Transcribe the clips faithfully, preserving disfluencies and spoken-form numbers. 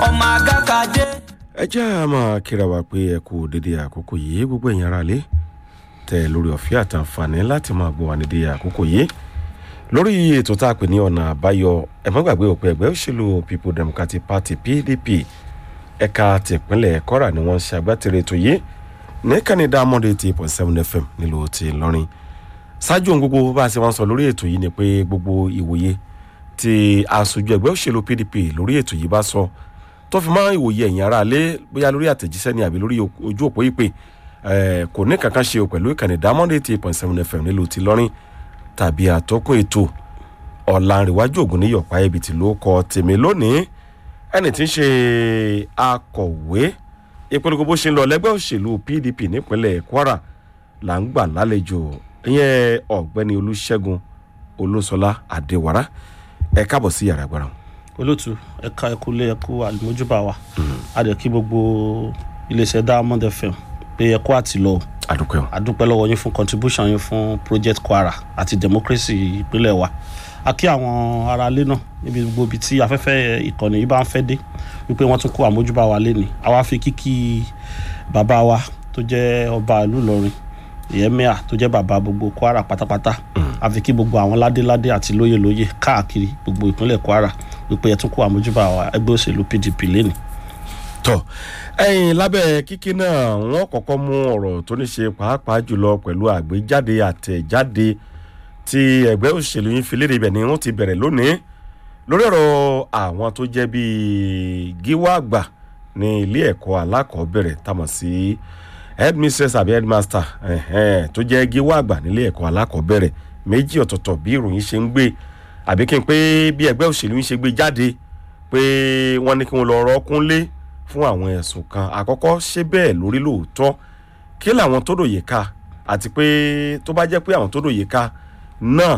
ọmọ agákadé. ẹ jẹ́ a máa kíra wa pé ẹ kú dédé àkókò yìí gbogbo èèyàn ara lé tẹ̀ lórí ọ̀fẹ́ àtàǹfààní láti máa gbọ́ wa ní dédé àkókò yìí lórí ètò tá a pè ní ọ̀nà àbáyọ ẹ má gbàgbé òpin ẹgbẹ́ òṣèlú People Democratic Party P D P ẹ̀ka tìpínlẹ̀ Kwara ni wọ́n ń ṣe agbátẹrẹ ètò yìí ní Canada Monday eighty point seven F M nílùú ti Ìlọrin ṣáájú ohun gbogbo bá a ṣe wọ́n sọ lórí ètò yìí ni pé gbogbo ìwòye tí aṣojú ẹgbẹ́ òṣèlú P D P lórí ètò yìí bá sọ tó fi máa ìwòye ẹ̀yìn ara lé bóyá lórí àtẹ̀jíṣẹ́ ni àbí lórí ojú òpó ìpè kò ní kankan ṣe pẹ̀lú ìkànnì Diamond eighty point seven F M nílùú ti Ìlọrin tàbí àtọ́kùn ètò Ọ̀làǹrẹ̀wájú Ògúnníyọ̀pá ibi tí ló kọ tèmi lónìí ẹni tí ń ṣe akọ̀wé ìpolongo bó ṣe ń lọ lẹ́gbẹ́ òṣèlú P D P nípínlẹ̀ Kwara là ń gbà lálejò ìyẹn ọ̀gbẹ́ni Olúṣẹ́gun Olúṣọlá Adéwárá ẹ káàbọ̀ sí yàrá agbára. olótú ẹ̀ka ẹ̀kúlé ẹ̀kú àlùmọ́júbà wa a dẹ̀ kí gbogbo iléeṣẹ́ Diamond F M pé ẹ̀kú àtìlọ́ adúpẹ́ adúpẹ́ lọ́wọ́ yín fún contribution yín fún project Kwara àti democracy ìpínlẹ̀ wa a kí àwọn ará ilé náà níbi gbogbo ibi tí afẹ́fẹ́ ìkànnì yìí bá ń fẹ́ dé wípé wọ́n tún kó àmójúbà wa lé ní àwa fi kíkí bàbá wa tó jẹ́ ọba ìlú Ìlọrin ìyẹ́mẹ́à tó jẹ́ bàbá gbogbo Kwara pátápátá a fi kí gbogbo àwọn ládéládé àti lóyèlóyè káàkiri gbogbo ìpínlẹ̀ Kwara wípé ẹ tún kó àmójúbà wa ẹgbẹ́ òṣèlú P D P lẹ́nìí. tọ́ ẹ̀yin lábẹ́ kíkí náà wọ́n kọ́kọ́ mú ọ̀rọ̀ tó ní ṣe pàápàá jùlọ pẹ̀lú àgbéjáde àtẹ̀jáde tí ẹgbẹ́ òṣèlú yín fi léde ibẹ̀ ni wọ́n ti bẹ̀rẹ̀ lónìí lórí ọ̀rọ̀ àwọn tó jẹ́ bíi gíwá àgbà ní ilé ẹ̀kọ́ alákọ̀ọ́bẹ̀rẹ̀ támọ̀ sí headmistress àbí headmaster tó jẹ́ gíwá àgbà nílé ẹ̀kọ́ alákọ̀ọ́bẹ̀rẹ̀ méjì ọ̀tọ̀ọ̀tọ̀ bí ìròyìn ṣe ń gbé àbí kí n pé bí ẹgbẹ́ òṣèlú yín ṣe gbé jáde pé wọ́n ní kí wọ́n lọ rọ́kúnlé fún àwọn ẹ̀sùn kan àkọ́kọ́ ṣé bẹ́ẹ̀ lórí lóòótọ́ kí làwọn tó dòye ká àti pé tó bá jẹ́ pé àwọn tó dòye ká náà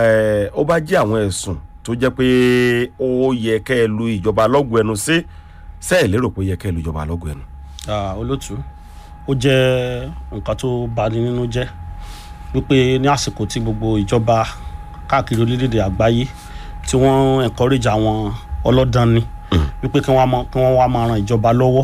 ó bá jẹ́ àwọn ẹ̀sùn tó jẹ́ pé ó yẹ kẹ́ ẹ lu ìjọba lọ́gùn ẹnu sí sẹ́ẹ̀ lérò pé ó yẹ kẹ́ ẹ lu ìjọba lọ́gùn ẹnu. olótú ó jẹ́ nǹkan tó bani nínú jẹ́ wípé ní àsìkò tí gbogbo ìjọba káàkiri orílẹ̀-èdè àgbáyé tí wọ́n encourage àwọn ọlọ́dàn ni wípé kí wọ́n wá máa ran ìjọba lọ́wọ́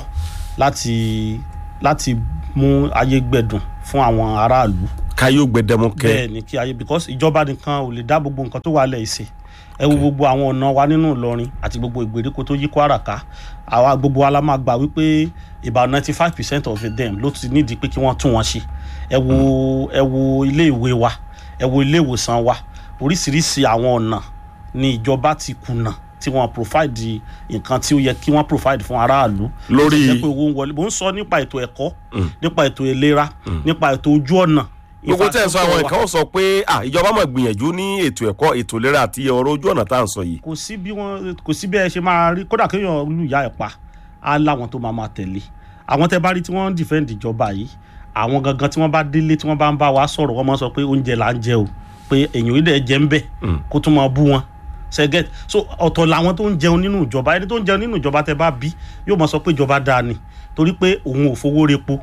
láti láti mú ayé gbẹ̀dùn fún àwọn aráàlú. káyọ̀ gbẹdẹmukẹ. bẹ́ẹ̀ ni kí ayé because ìjọba nìkan ò lè dá gbogbo nǹkan tó wà lẹ̀ ìṣe ẹ wo gbogbo àwọn ọ̀nà wa nínú Ìlọrin àti gbogbo ìgbèríko tó yí Kwara ká àwa gbogbo wa la máa gbà wípé about ninety five percent of them ló ti nídìí pé kí wọ́n tún wọn ṣe ẹ wo ẹ wo ilé ìwé wa ẹ wo ilé ìwòsàn wa oríṣiríṣi àwọn ọ̀nà ni ìjọba ti kùnà tí wọ́n provide nǹkan tí ó yẹ kí wọ́n provide fún aráàlú lórí ẹ pé owó ń wọlé mo ń sọ nípa ètò ẹ̀kọ́ nípa ètò ìlera nípa ètò ojú ọ̀nà. gbogbo tẹ́ ẹ sọ àwọn ìkan sọ pé ìjọba máa gbìyànjú ní ètò ẹ̀kọ́ ètò ìlera àti ọ̀rọ̀ ojú ọ̀nà tá à ń sọ yìí. kò sí bí wọn kò sí bí ẹ ṣe máa rí kódà kéèyàn lù yá ẹ̀ pa á láwọn tó máa máa tẹ̀lé àwọn tẹ́ bá rí tí wọ́n ń defend ìjọba yìí àwọn gangan tí wọ́n bá délé tí wọ́n bá ń bá wa sọ̀rọ̀ wọ́n máa sọ pé oúnjẹ là ń jẹ o pé èèyàn ìdẹ̀ jẹ́ ń bẹ̀ kó tún máa bú wọn ṣẹ́gẹ́t so ọ̀tọ̀ làwọn tó ń jẹun nínú ìjọba ẹni tó ń jẹun nínú ìjọba tẹ́ bá bí yóò máa sọ pé ìjọba dáa ni torí pé òun ò fowó repo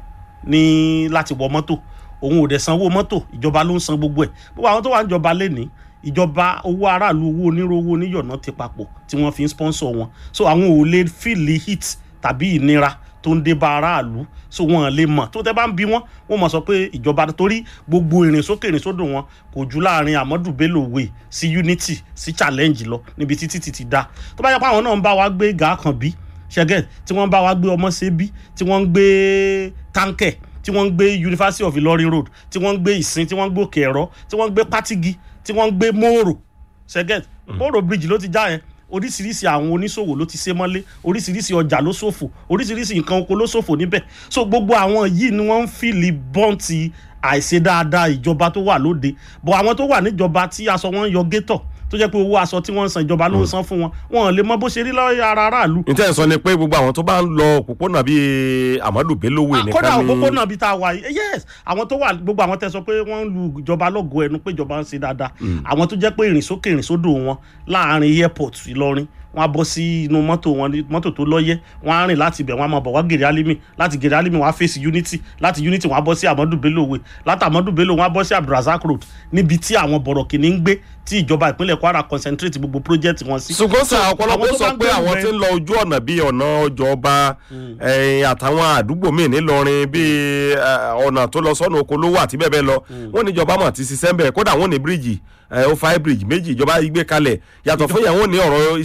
ní láti wọ mọ́tò òun ò dẹ̀ sanwó mọ́tò ìjọba ló ń san gbogbo ẹ̀ gbogbo àwọn tó wà níjọba lẹ́ni ìjọba owó aráàlú owó onírò owó oníyọ̀nà ti papọ̀ tí wọ́n fi ń sponsor wọn so àwọn ò lè fìlì hit tàbí ìnira tó ń dé bá aráàlú so wọn lè mọ̀ tó tẹ́ bá ń bí wọn wọ́n mọ̀ sọ pé ìjọba torí gbogbo ìrìn sókè ìrìn sódò wọn kò ju láàrin Amadu Bello Way sí Unity sí Challenge lọ níbi títí ti ti dá tó bá yẹ pé àwọn náà ń bá wa gbé Gàkànbí ṣẹgẹ tí wọ́n bá wa gbé Ọmọṣẹ́bí tí wọ́n ń gbé Táǹkẹ̀ tí wọ́n ń gbé University of Ilorin Road tí wọ́n ń gbé Ìsìn tí wọ́n ń gbé Òkè Ẹ̀rọ tí wọ́n ń gbé Pátigi tí wọ́n ń gbé Mòrò ṣẹgẹ Mòrò bridge ló ti já yẹn oríṣiríṣi àwọn oníṣòwò ló ti ṣe mọ́lé oríṣiríṣi ọjà ló ṣòfò oríṣiríṣi nǹkan oko ló ṣòfò níbẹ̀ so gbogbo àwọn yìí ni wọ́n ń fìlì bọ́ǹtì àìṣe dáadáa ìjọba tó wà lóde bọ̀ àwọn tó wà níjọba tí aṣọ wọn yọ gétọ̀ tó jẹ́ pé owó aṣọ tí wọ́n ń san ìjọba ló ń san fún wọn wọn lè mọ bó ṣe rí lọ́ọ́ ara aráàlú. n tẹ́ ẹ sọ ni pé gbogbo àwọn tó bá ń lọ òpópónà bíi Amadu Bello Way nìkan ni. kódà òpópónà bíi tá a wà yìí yes àwọn tó wà gbogbo àwọn tẹ́ sọ pé wọ́n ń lu ìjọba lọ́gọ̀ọ́ ẹnu pé ìjọba ń ṣe dáadáa àwọn tó jẹ́ pé ìrìn sókè ìrìn sódò wọn láàrin airport Ìlọrin wọ́n á bọ́ sí inú mọ́tò wọn ní mọ́tò tó lọ́yẹ́ wọ́n á rìn láti ibẹ̀ wọ́n á máa bọ̀ wá gèrè alimi láti gèrè alimi wọ́n á fèsì unity láti unity wọ́n á bọ́ sí amadu bello way láti amadu bello wọ́n á bọ́ sí abdulrasaq road níbi tí àwọn bọ̀rọ̀kìnní ń gbé tí ìjọba ìpínlẹ̀ kwara concentrate gbogbo project wọn sí. ṣùgbọ́n sọ ọ̀pọ̀lọpọ̀ sọ pé àwọn tí ń lọ ojú ọ̀nà bíi ọ̀nà ọjọ́ ọba àtàwọn àdúgbò míì nílọrin bíi ọ̀nà tó lọ sọ́nà oko lówó àti bẹ́ẹ̀ bẹ́ẹ̀ lọ wọ́n ní ìjọba mọ̀ ti ṣiṣẹ́ ń bẹ̀ kódà wọ́n ní bíríìjì ó five bridge méjì ìjọba gbé kalẹ̀ yàtọ̀ fún yẹn wọ́n ní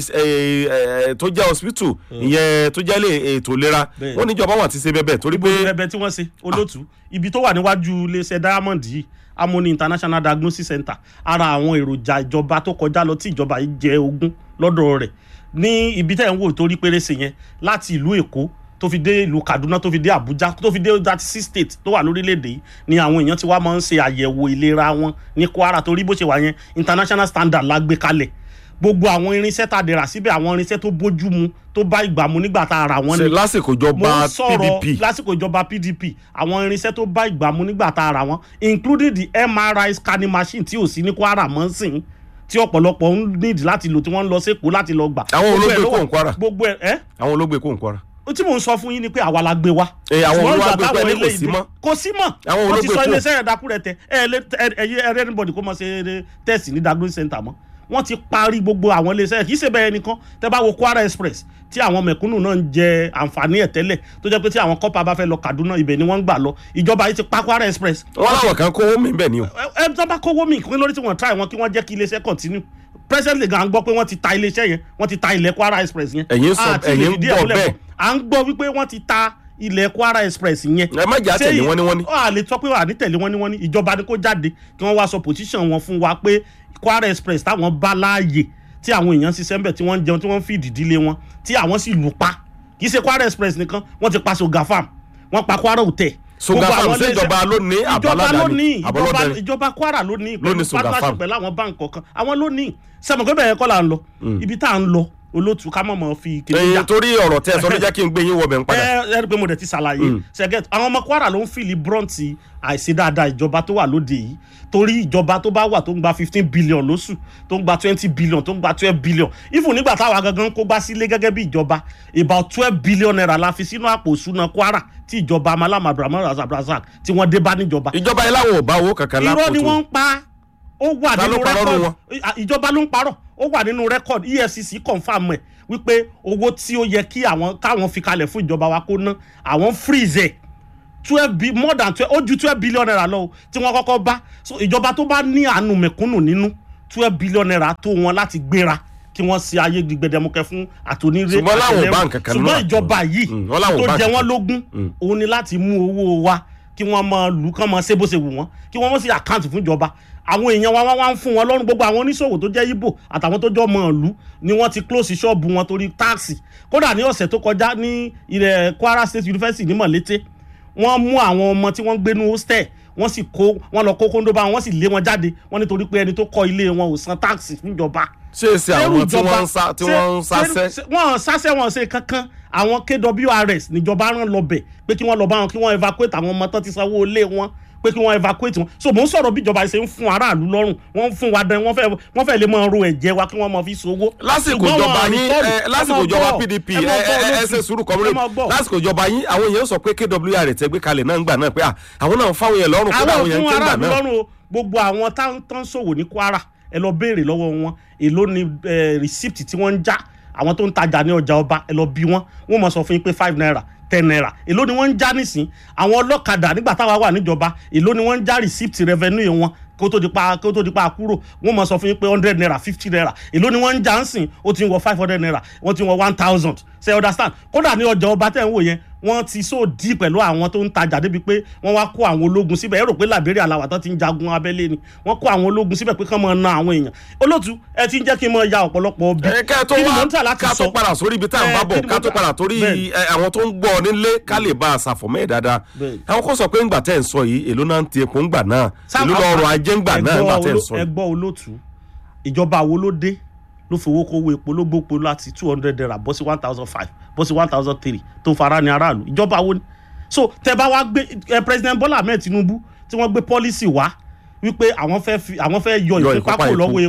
ọ̀rọ̀ tó jẹ́ hospital ìyẹn tó jẹ́ ètò ìlera wọ́n ní ìjọba wọn ti ṣe bẹ́ẹ̀ torí pé. bẹ́ẹ̀ tí wọ́n ṣe olótú ibi tó wà níwájú iléeṣẹ́ diamond yìí Harmony International Diagnosis Center ara àwọn èròjà ìjọba tó kọjá lọ tí ìjọba yìí jẹ ogún lọ́dọ̀ rẹ̀ ní ibi tẹ́ ń wò torí pérése yẹn láti ìlú Èkó tó fi dé ìlú Kaduna tó fi dé Abuja tó fi dé thirty six state tó wà lórílẹ̀‐èdè yìí ni àwọn èèyàn ti wá máa ń ṣe àyẹ̀wò ìlera wọn ní Kwara torí bó ṣe wà yẹn international standard la gbé kalẹ̀ gbogbo àwọn irinṣẹ́ tá a dẹ̀ra síbẹ̀ àwọn irinṣẹ́ tó bójú mu tó bá ìgbà mu nígbà tá a rà wọ́n ni. lásìkò ìjọba P D P lásìkò ìjọba P D P àwọn irinṣẹ́ tó bá ìgbà mu nígbà tá a rà wọ́n including the M R I scanning machine tí ò sí ní Kwara mọ́ sìn tí ọ̀pọ̀lọpọ̀ ń need láti lò tí wọ́n ń lọ sékòó láti lọ gbà. àwọn olóògbé kò ń Kwara gbogbo ẹ àwọn olóògbé kò ń Kwara tí mò ń sọ fún yín ni pé àwa la gbé wa. ẹ àwọn olóògbé pẹ́ ní kò sí mọ́. kò sí mọ́ àwọn olóògbé kò wọ́n ti sọ iléeṣẹ́ ẹ̀dákú rẹ̀ tẹ ẹ ẹ ẹ anybody kó mọ̀ ṣe test ní diagnosis center mọ́ wọ́n ti parí gbogbo àwọn iléeṣẹ́ kì í ṣe bẹ́ẹ̀ nìkan tẹ́ bá wo Kwara Express tí àwọn mẹ̀kúnnù náà ń jẹ àǹfààní ẹ̀ tẹ́lẹ̀ tó jẹ́ pé tí àwọn kọ́pà bá fẹ́ lọ Kaduna ibẹ̀ ni wọ́n ń gbà lọ ìjọba yìí ti pa Kwara Express. wọ́n láwọn kan kówó mi bẹ́ẹ̀ ni o. ẹ ẹ tó bá kówó mi kí lórí tí wọ́n try wọn kí wọ́n jẹ́ kí iléeṣẹ́ continue presently gan gbọ́ pé wọ́n ti ta iléeṣẹ́ yẹn wọ́n ti ta ilẹ̀ Kwara Express yẹn. ẹ̀yin sọ ẹ̀yin gbọ́ bẹ́ẹ̀. à ń gbọ́ wípé wọ́n ti ta ilẹ̀ Kwara Express yẹn. ẹ má jà tẹ̀lé wọn ni wọ́n ní. a lè sọ pé wà ní tẹ̀lé wọn ni wọ́n ní ìjọba ni kó jáde kí wọ́n wá sọ position wọn fún wa pé Kwara Express táwọn bá láàyè tí àwọn èèyàn ṣiṣẹ́ ń bẹ̀ tí wọ́n ń jẹun tí wọ́n ń fi ìdílé wọn tí àwọn sì lù pa kì í ṣe Kwara Express nìkan wọ́n ti pa Soga Farm wọ́n pa Kwara Hotel. Soga Farm ṣe ìjọba ló ní àbáládàáni àbọ̀lọ́dẹ ìjọba Kwara ló ní pẹ̀lú partnership pẹ̀lú àwọn báńkì kọ̀ọ̀kan àwọn ló ní sẹ́mi pé bẹ́ẹ̀ kọ́ là ń lọ ibi tá à ń lọ olótú ká mọ̀ mọ̀ fi kéde jà. torí ọ̀rọ̀ tẹ́ ẹ sọ ló jẹ́ kí n gbé yín wọ bẹ̀ ń padà. ẹ ẹ rí i pé mo dẹ̀ ti ṣàlàyé ṣẹ́gẹ́t àwọn ọmọ Kwara ló ń fìlì bronti àìṣe dáadáa ìjọba tó wà lóde yìí torí ìjọba tó bá wà tó ń gba fifteen billion lóṣù tó ń gba twenty billion tó ń gba twelve billion even nígbà táwa gangan kó gbá sílé gẹ́gẹ́ bí ìjọba about twelve billion naira la fi sínú àpò ìṣúná Kwara tí ìjọba Mallam Abraham Razak tí wọ́n dé bá níjọba. ìjọba yìí láwọn ò bá owó kankan lápò tó. irọ́ ni wọ́n ń pa ó wà nínú rẹ́kọ̀d ìjọba ló ń parọ́ ó wà nínú rẹ́kọ̀d E F C C confam ẹ̀ wípé owó tí ó yẹ kí àwọn káwọn fi kalẹ̀ fún ìjọba wa kó ná àwọn freeze ẹ̀ twelve bi more than twelve ó ju twelve billion naira lọ tí wọ́n kọ́kọ́ bá so ìjọba tó bá ní àánú mẹ̀kúnnù nínú twelve billion naira tó wọn láti gbéra kí wọ́n ṣe ayé gbẹdẹmukẹ fún àtòníire ṣùgbọ́n láwọn báǹkì kan náà ṣùgbọ́n ìjọba yìí tó jẹ wọ́n lógún òun ni láti mú owó wa kí wọ́n máa lù kán máa ṣe bó ṣe wù wọ́n kí wọ́n mọ̀ sí àkáǹtì fún ìjọba àwọn èèyàn wa wá ń fún wọn lọ́rùn gbogbo àwọn oníṣòwò tó jẹ́ Ìgbò àtàwọn tó jọ ọmọ ìlú ni wọ́n ti close ṣọ́ọ̀bù wọn torí táàsì kódà ní ọ̀sẹ̀ tó kọjá ní ilẹ̀ Kwara State University ní Mọ̀lété wọ́n mú àwọn ọmọ tí wọ́n gbénú hostel wọ́n sì kó wọ́n lọ kó kóńdó bá wọn wọ́n sì lé wọn jáde wọ́n nítorí pé ẹni tó kọ́ ilé wọn ò san táàsì fún ìjọba. ṣé èsì àwọn tí wọ́n ń sá tí wọ́n ń sáṣẹ́. wọ́n sáṣẹ́ wọn ṣe kankan àwọn K W R S níjọba rán lọ bẹ̀ pé kí wọ́n lọ bá wọn kí wọ́n evacuate àwọn ọmọ tán ti sanwó ilé wọn pé kí wọ́n evacuate wọn so mò ń sọ̀rọ̀ bí ìjọba ṣe ń fún aráàlú lọ́rùn wọ́n ń fún wa dán wọ́n fẹ́ wọ́n fẹ́ lè máa ro ẹ̀jẹ̀ wa kí wọ́n máa fi sowó. lásìkò ìjọba yín lásìkò ìjọba P D P ẹ ṣe sùúrù kọ́mọ́rẹ́ lásìkò ìjọba yín àwọn èèyàn sọ pé K W R tẹ gbé kalẹ̀ náà ń gbà náà pé àwọn náà ń fáwọn yẹn lọ́rùn kódà àwọn yẹn ń ké gbà náà. gbogbo àwọn tán ṣòwò ní Kwara ẹ lọ béèrè lọ́wọ́ wọn èló ni receipt tí wọ́n ń já àwọn tó ń tajà ní ọjà ọba ẹ lọ bí wọn wọ́n mọ̀ sọ fún yín pé five naira ten naira èló ni wọ́n ń já nísìn àwọn ọlọ́kadà nígbà táwa wà níjọba èló ni wọ́n ń já receipt revenue wọn kó tó di pa kó tó di pa kúrò wọ́n mọ̀ sọ fún yín pé hundred naira fifty naira èló ni wọ́n ń já ń sìn ó ti ń wọ five hundred naira wọ́n ti ń wọ one thousand ṣe understand kódà ní ọjà ọba tẹ̀ ń wò yẹn wọ́n ti so dí pẹ̀lú àwọn tó ń tajà débi pé wọ́n wá kó àwọn ológun síbẹ̀ ẹ rò pé Liberia làwà tó ti ń jagun abẹ́lé ni wọ́n kó àwọn ológun síbẹ̀ pé kán máa na àwọn èèyàn olóòtú ẹ ti ń jẹ́ kí n máa ya ọ̀pọ̀lọpọ̀ bí. ká tó wá ká tó padà sórí ibi tá à ń bá bọ̀ ká tó padà torí àwọn tó ń gbọ́ nílé ká lè bá a ṣàfọ̀mọ́ ẹ̀ dáadáa àwọn kò sọ pé ńgbà tẹ́ ń sọ yìí èló náà ń ti epo ńgbà náà èló lọ́rọ̀ ajé ńgbà náà ńgbà tẹ́ ń sọ yìí. ẹ gbọ́ olóòtú ìjọba wo ló dé ló fowó kówó epo ló gbópo láti two hundred naira bọ́ sí one thousand five bọ́ sí one thousand three tó fara ní aráàlú ìjọba wo ni so tẹ bá wá gbé ẹ president Bola Ahmed Tinubu tí wọ́n gbé policy wá wípé àwọn fẹ́ fi àwọn fẹ́ yọ ìfipákò lọ́wọ́ epo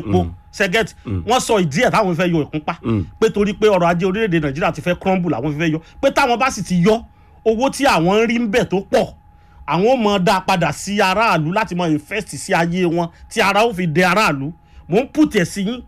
sẹ́gẹ́tì wọ́n sọ ìdí ẹ̀ táwọn fẹ́ yọ ìkúnpá pé torí pé ọrọ̀ ajé orílẹ̀-èdè nàìjíríà ti fẹ́ crumble làwọn fẹ́ yọ pé táwọn bá sì ti yọ owó tí àwọn ń rí ń bẹ̀ tó pọ̀ àwọn ò mọ̀ dá padà sí aráàlú láti mọ̀ invest sí ayé wọn tí ara ó fi dẹ aráàlú mò ń pùtẹ̀ sí yín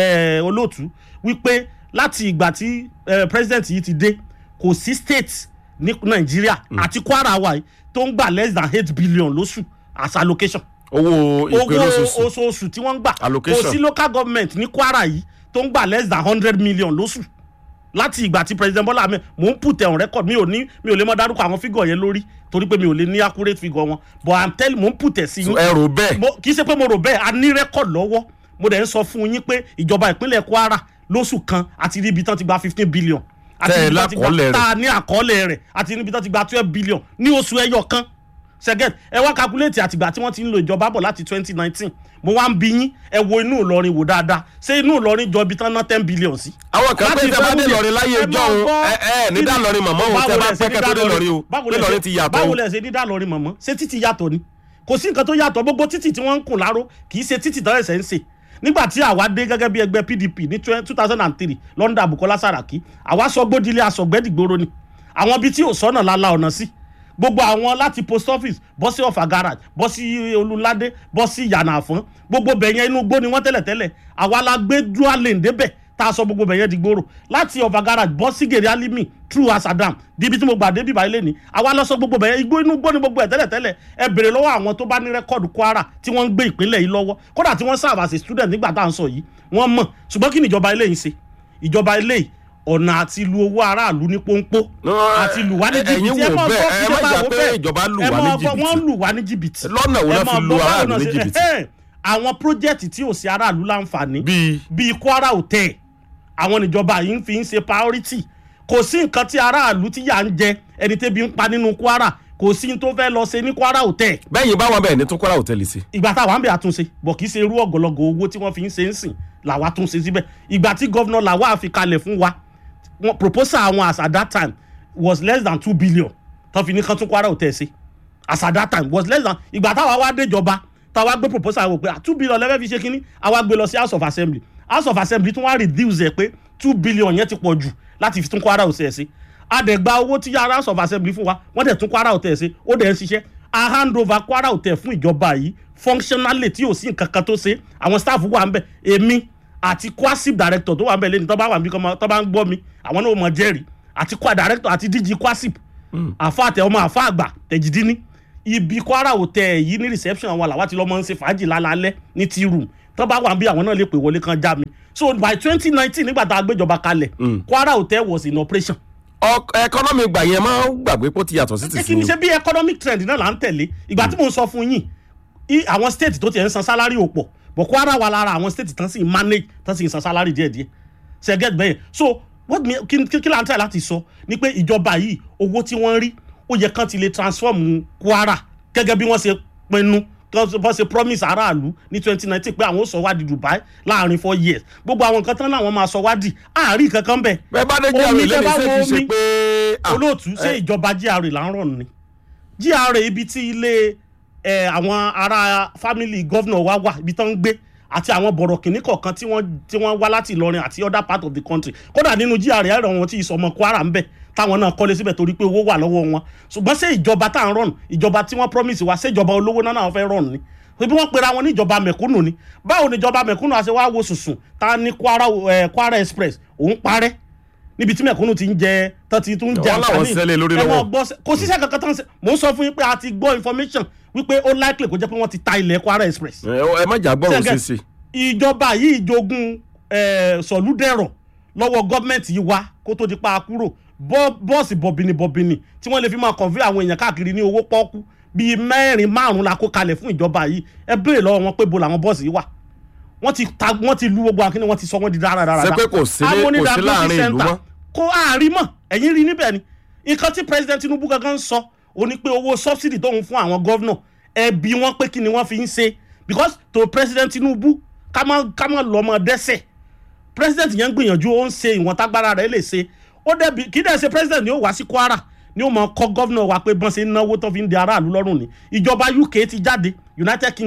olóòtú wípé láti ìgbà tí president yìí ti dé kò sí state ní nàìjíríà àti kwara wa tó ń gbà less than eight billion lóṣù as allocation owó ìpè lóṣooṣù owó oṣooṣù tí wọ́n ń gbà kò sí local government ní kwara yìí tó ń gbà less than hundred million lóṣù láti ìgbà tí president Bola Ahmed mò ń put on record mi ò ní mi ò lè mọ dárúkọ àwọn figure yẹn lórí torí pé mi ò lè ní accurate figure wọn but i'm telling mò ń put ẹ̀ sí yín. ẹ rò bẹ́ẹ̀. kì í ṣe pé mo rò bẹ́ẹ̀ a ní record lọ́wọ́ mo dẹ̀ ń sọ fún yín pé ìjọba ìpínlẹ̀ Kwara lóṣù kan àti níbi tán ti gba fifteen billion tẹ́ ẹ lákọọ́lẹ̀ rẹ̀ tá a ní àkọọ́lẹ̀ rẹ̀ àti níbi tán ti gba twelve billion ní oṣù ẹyọ kan ṣẹ́gẹ́t ẹ wá calculate àtìgbà tí wọ́n ti ń lo ìjọba bọ̀ láti twenty nineteen mo wá ń bi yín ẹ wo inú Ìlọrin wò dáadáa ṣé inú Ìlọrin jọ ibi tán ná ten billion sí. àwọn kan pé tẹ bá dé Ìlọrin láyé ìjọ òun ẹ ẹ ní dá Ìlọrin mọ̀mọ́ òun tẹ bá pẹ́ kẹ́ tó dé Ìlọrin o pé Ìlọrin ti yàtọ̀. báwo lẹ ṣe ní dá Ìlọrin mọ̀mọ́ ṣé títì yàtọ̀ ni kò sí nǹkan tó yàtọ̀ gbogbo títì tí wọ́n ń kùn láró kì í ṣe títì tó ẹ̀sẹ̀ ń ṣe nígbà tí àwa dé gẹ́gẹ́ bí ẹgbẹ́ P D P ní two thousand and three London Bukola Saraki àwa sọ gbódìlé aṣọ̀gbẹ́dìgbòrò ni àwọn ibi tí ò sọ́nà lálá ọ̀nà sí gbogbo àwọn láti post office bọ́ sí ọ̀fà garage bọ́ sí olùládé bọ́ sí ìyànà àfọ́n gbogbo bẹ̀yẹn inú gbó ni wọ́n tẹ́lẹ̀ tẹ́lẹ̀ àwa la gbé dual lane débẹ̀ tá a sọ gbogbo bẹ̀yẹn di gbòòrò láti ọ̀fà garage bọ́ sí gèrè alimi through asadam dibi tí mo gbà débi báyìí lẹ́ni àwa lọ sọ gbogbo bẹ̀yẹn igbó inú gbó ni gbogbo ẹ̀ tẹ́lẹ̀ tẹ́lẹ̀ ẹ bèrè lọ́wọ́ àwọn tó bá ní rẹ́kọ̀dù Kwara tí wọ́n ń gbé ìpínlẹ̀ yìí lọ́wọ́ kódà tí wọ́n serve as a student nígbà tá à ń sọ yìí wọ́n mọ̀ ṣùgbọ́n kí ni ìjọba ilé yìí ṣe ìjọba ilé yìí ọ̀nà àti lu owó aráàlú ní pọ́npọ́ àti lù wá ní jìbìtì ẹ máa gbọ́ ìjọba wo bẹ́ẹ̀ ẹ máa gbọ́ wọ́n lù wá ní jìbìtì lọ́nà wo la fi lu aráàlú ní jìbìtì. àwọn pírójẹ́tì tí ò sí aráàlú láǹfààní bíi Kwara Hotel àwọn ìjọba yìí fi ń ṣe priority kò sí nǹkan tí aráàlú tí yà ń jẹ ẹni tẹ́bi ń pa nínú Kwara kò sí tó fẹ́ lọ ṣe ní Kwara Hotel. bẹ́ẹ̀ni báwọn bẹ́ẹ̀ ní tún Kwara Hotel sí. ìgbà táwa ń bẹ àtúnṣe bọ̀ kì í ṣe irú ọ̀gọ̀lọ̀gọ̀ owó tí wọ́n fi ń ṣe ń sìn làwa tún ṣe síbẹ̀ ìgbà tí gọ́vnọ̀ làwa fi kalẹ̀ fún wa proposal àwọn as at that time was less than two billion tó fi ní kan tún Kwara Hotel sí as at that time was less than ìgbà táwa wá déjọba táwa gbé proposal wò pé two billion lẹ́fẹ̀ẹ́ fi ṣe kínní àwa gbé lọ sí House of Assembly House of Assembly tún wá reduce ẹ̀ pé two billion yẹn ti pọ̀ jù láti fi tún Kwara Hotel sí àdẹ̀gba owó tí yàrá House of Assembly fún wa wọ́n dẹ̀ tún Kwara Hotel sí ó dẹ̀ ń ṣiṣẹ́ a hand over Kwara Hotel fún ìjọba yìí functionally tí ò sí nǹkan kan tó ṣe àwọn staff wà ń bẹ̀ èmi àti Kwasip director tó wà ń bẹ̀ lẹ́ni tó bá wà níbi kan tó bá ń gbọ́ mi àwọn náà mọ̀ jẹ́rìí àti kwa director àti D G Kwasip àfa àtẹ ọmọ àfa àgbà tẹ̀jìdínní ibi Kwara Hotel yìí ní reception àwọn làwa ti lọ́mọ ń ṣe fàájì lálálẹ́ ní tea room tó bá wà ń bí àwọn náà lè pè wọlé kan já mi so by twenty nineteen nígbà tá a gbéjọba kalẹ̀ Kwara Hotel was in operation. economy gbà yẹn máa ń gbàgbé pé ó ti yàtọ̀ sí ti sí ni. ṣe bí economic trend náà là ń tẹ̀lé ìgbà tí mò ń sọ fún yín àwọn state tó ti ń san salary ò pọ̀ but Kwara wà lára àwọn state tán sì ń manage tán sì ń san salary díẹ̀díẹ̀ ṣe get bẹ́ẹ̀ so what me kí kí là ń tẹ̀ láti sọ ni pé ìjọba yìí owó tí wọ́n rí ó yẹ kán ti lè transform Kwara gẹ́gẹ́ bí wọ́n ṣe pinnu bọ́n ṣe promise aráàlú ní twenty nineteen pé àwọn ó sọ wá di Dubai láàrin four years gbogbo àwọn nǹkan tán láwọn máa sọ wá di àárín kankan bẹ́ẹ̀. bẹ́ẹ̀ bá dé G R A lẹ́nu iṣẹ́ kì í ṣe pé. olóòtú ṣé ìjọba G R A là ń rọ̀ ni G R A ibi tí ilé àwọn ará family governor wa wà ibi tán ń gbé àti àwọn bọ̀rọ̀ kìnní kọ̀ọ̀kan tí wọ́n tí wọ́n wá láti Ìlọrin àti other part of the country kódà nínú G R A ẹ̀rọ wọn tí ìsọmọ Kwara ń bẹ táwọn náà kọ́lé síbẹ̀ torí pé owó wà lọ́wọ́ wọn ṣùgbọ́n ṣé ìjọba tá à ń rọ̀nù ìjọba tí wọ́n promise wa ṣé ìjọba olówó náà náà fẹ́ rọ̀nù ni bí wọ́n pera wọn ní ìjọba mẹ̀kúnnù ni báwo ni ìjọba mẹ̀kúnnù àṣẹ wá wo sùsùn tá ní Kwara eh, Kwara Express òun parẹ́ níbi tí mẹ̀kúnnù ti ń jẹ tán ti tún jẹ àǹfààní ẹ̀wọ̀n kò síṣẹ́ kankan tán mò ń sọ fún yín pé a ti gbọ́ information wípé ó likely kó jẹ́ pé wọ́n ti ta ilẹ̀ Kwara Express. ẹ má jà gbọ́rọ̀ sí sí. ìjọba yìí jogún sọ̀lúdẹ̀rọ̀ lọ́wọ́ gọ́ọ̀mẹ̀ntì yìí wá kó tó di pa kúrò bọ́ọ̀sì bọ̀bìnì bọ̀bìnì tí wọ́n lè fi máa convey àwọn èèyàn káàkiri ní owó pọ́ọ́kú bíi mẹ́rin márùn-ún la kó kalẹ̀ fún ìjọba yìí ẹ béèrè lọ́wọ́ wọn pé bo làwọn bọ́ọ̀sì yìí wà wọ́n ti ta wọ́n ti lu gbogbo akíní wọ́n ti sọ wọ́n di dáradára. ṣé pé kò sí kò sí láàrin ìlú mọ́. kó àárín mọ̀ ẹ̀yìn rí níbẹ̀ ni nǹkan tí president Tinubu gangan ń sọ ó ní pé owó subsidy tóun fún àwọn gọ́vnọ̀ ẹbí wọn pé kí ni wọ́n fi ń ṣe because to president Tinubu ká má ká má lọ́mọ dẹ́sẹ̀ president yẹn ń gbìyànjú ó ń ṣe ìwọ̀n tágbára rẹ̀ lè ṣe ó dẹbi kí dẹ̀ ṣe president ni ó wá sí Kwara ni ó mọ kọ́ gọ́vnọ̀ wa pé bọ́n ṣe ń náwó tó fi ń di aráàlú lọ́rùn ni ìjọba U K ti jáde United Kingdom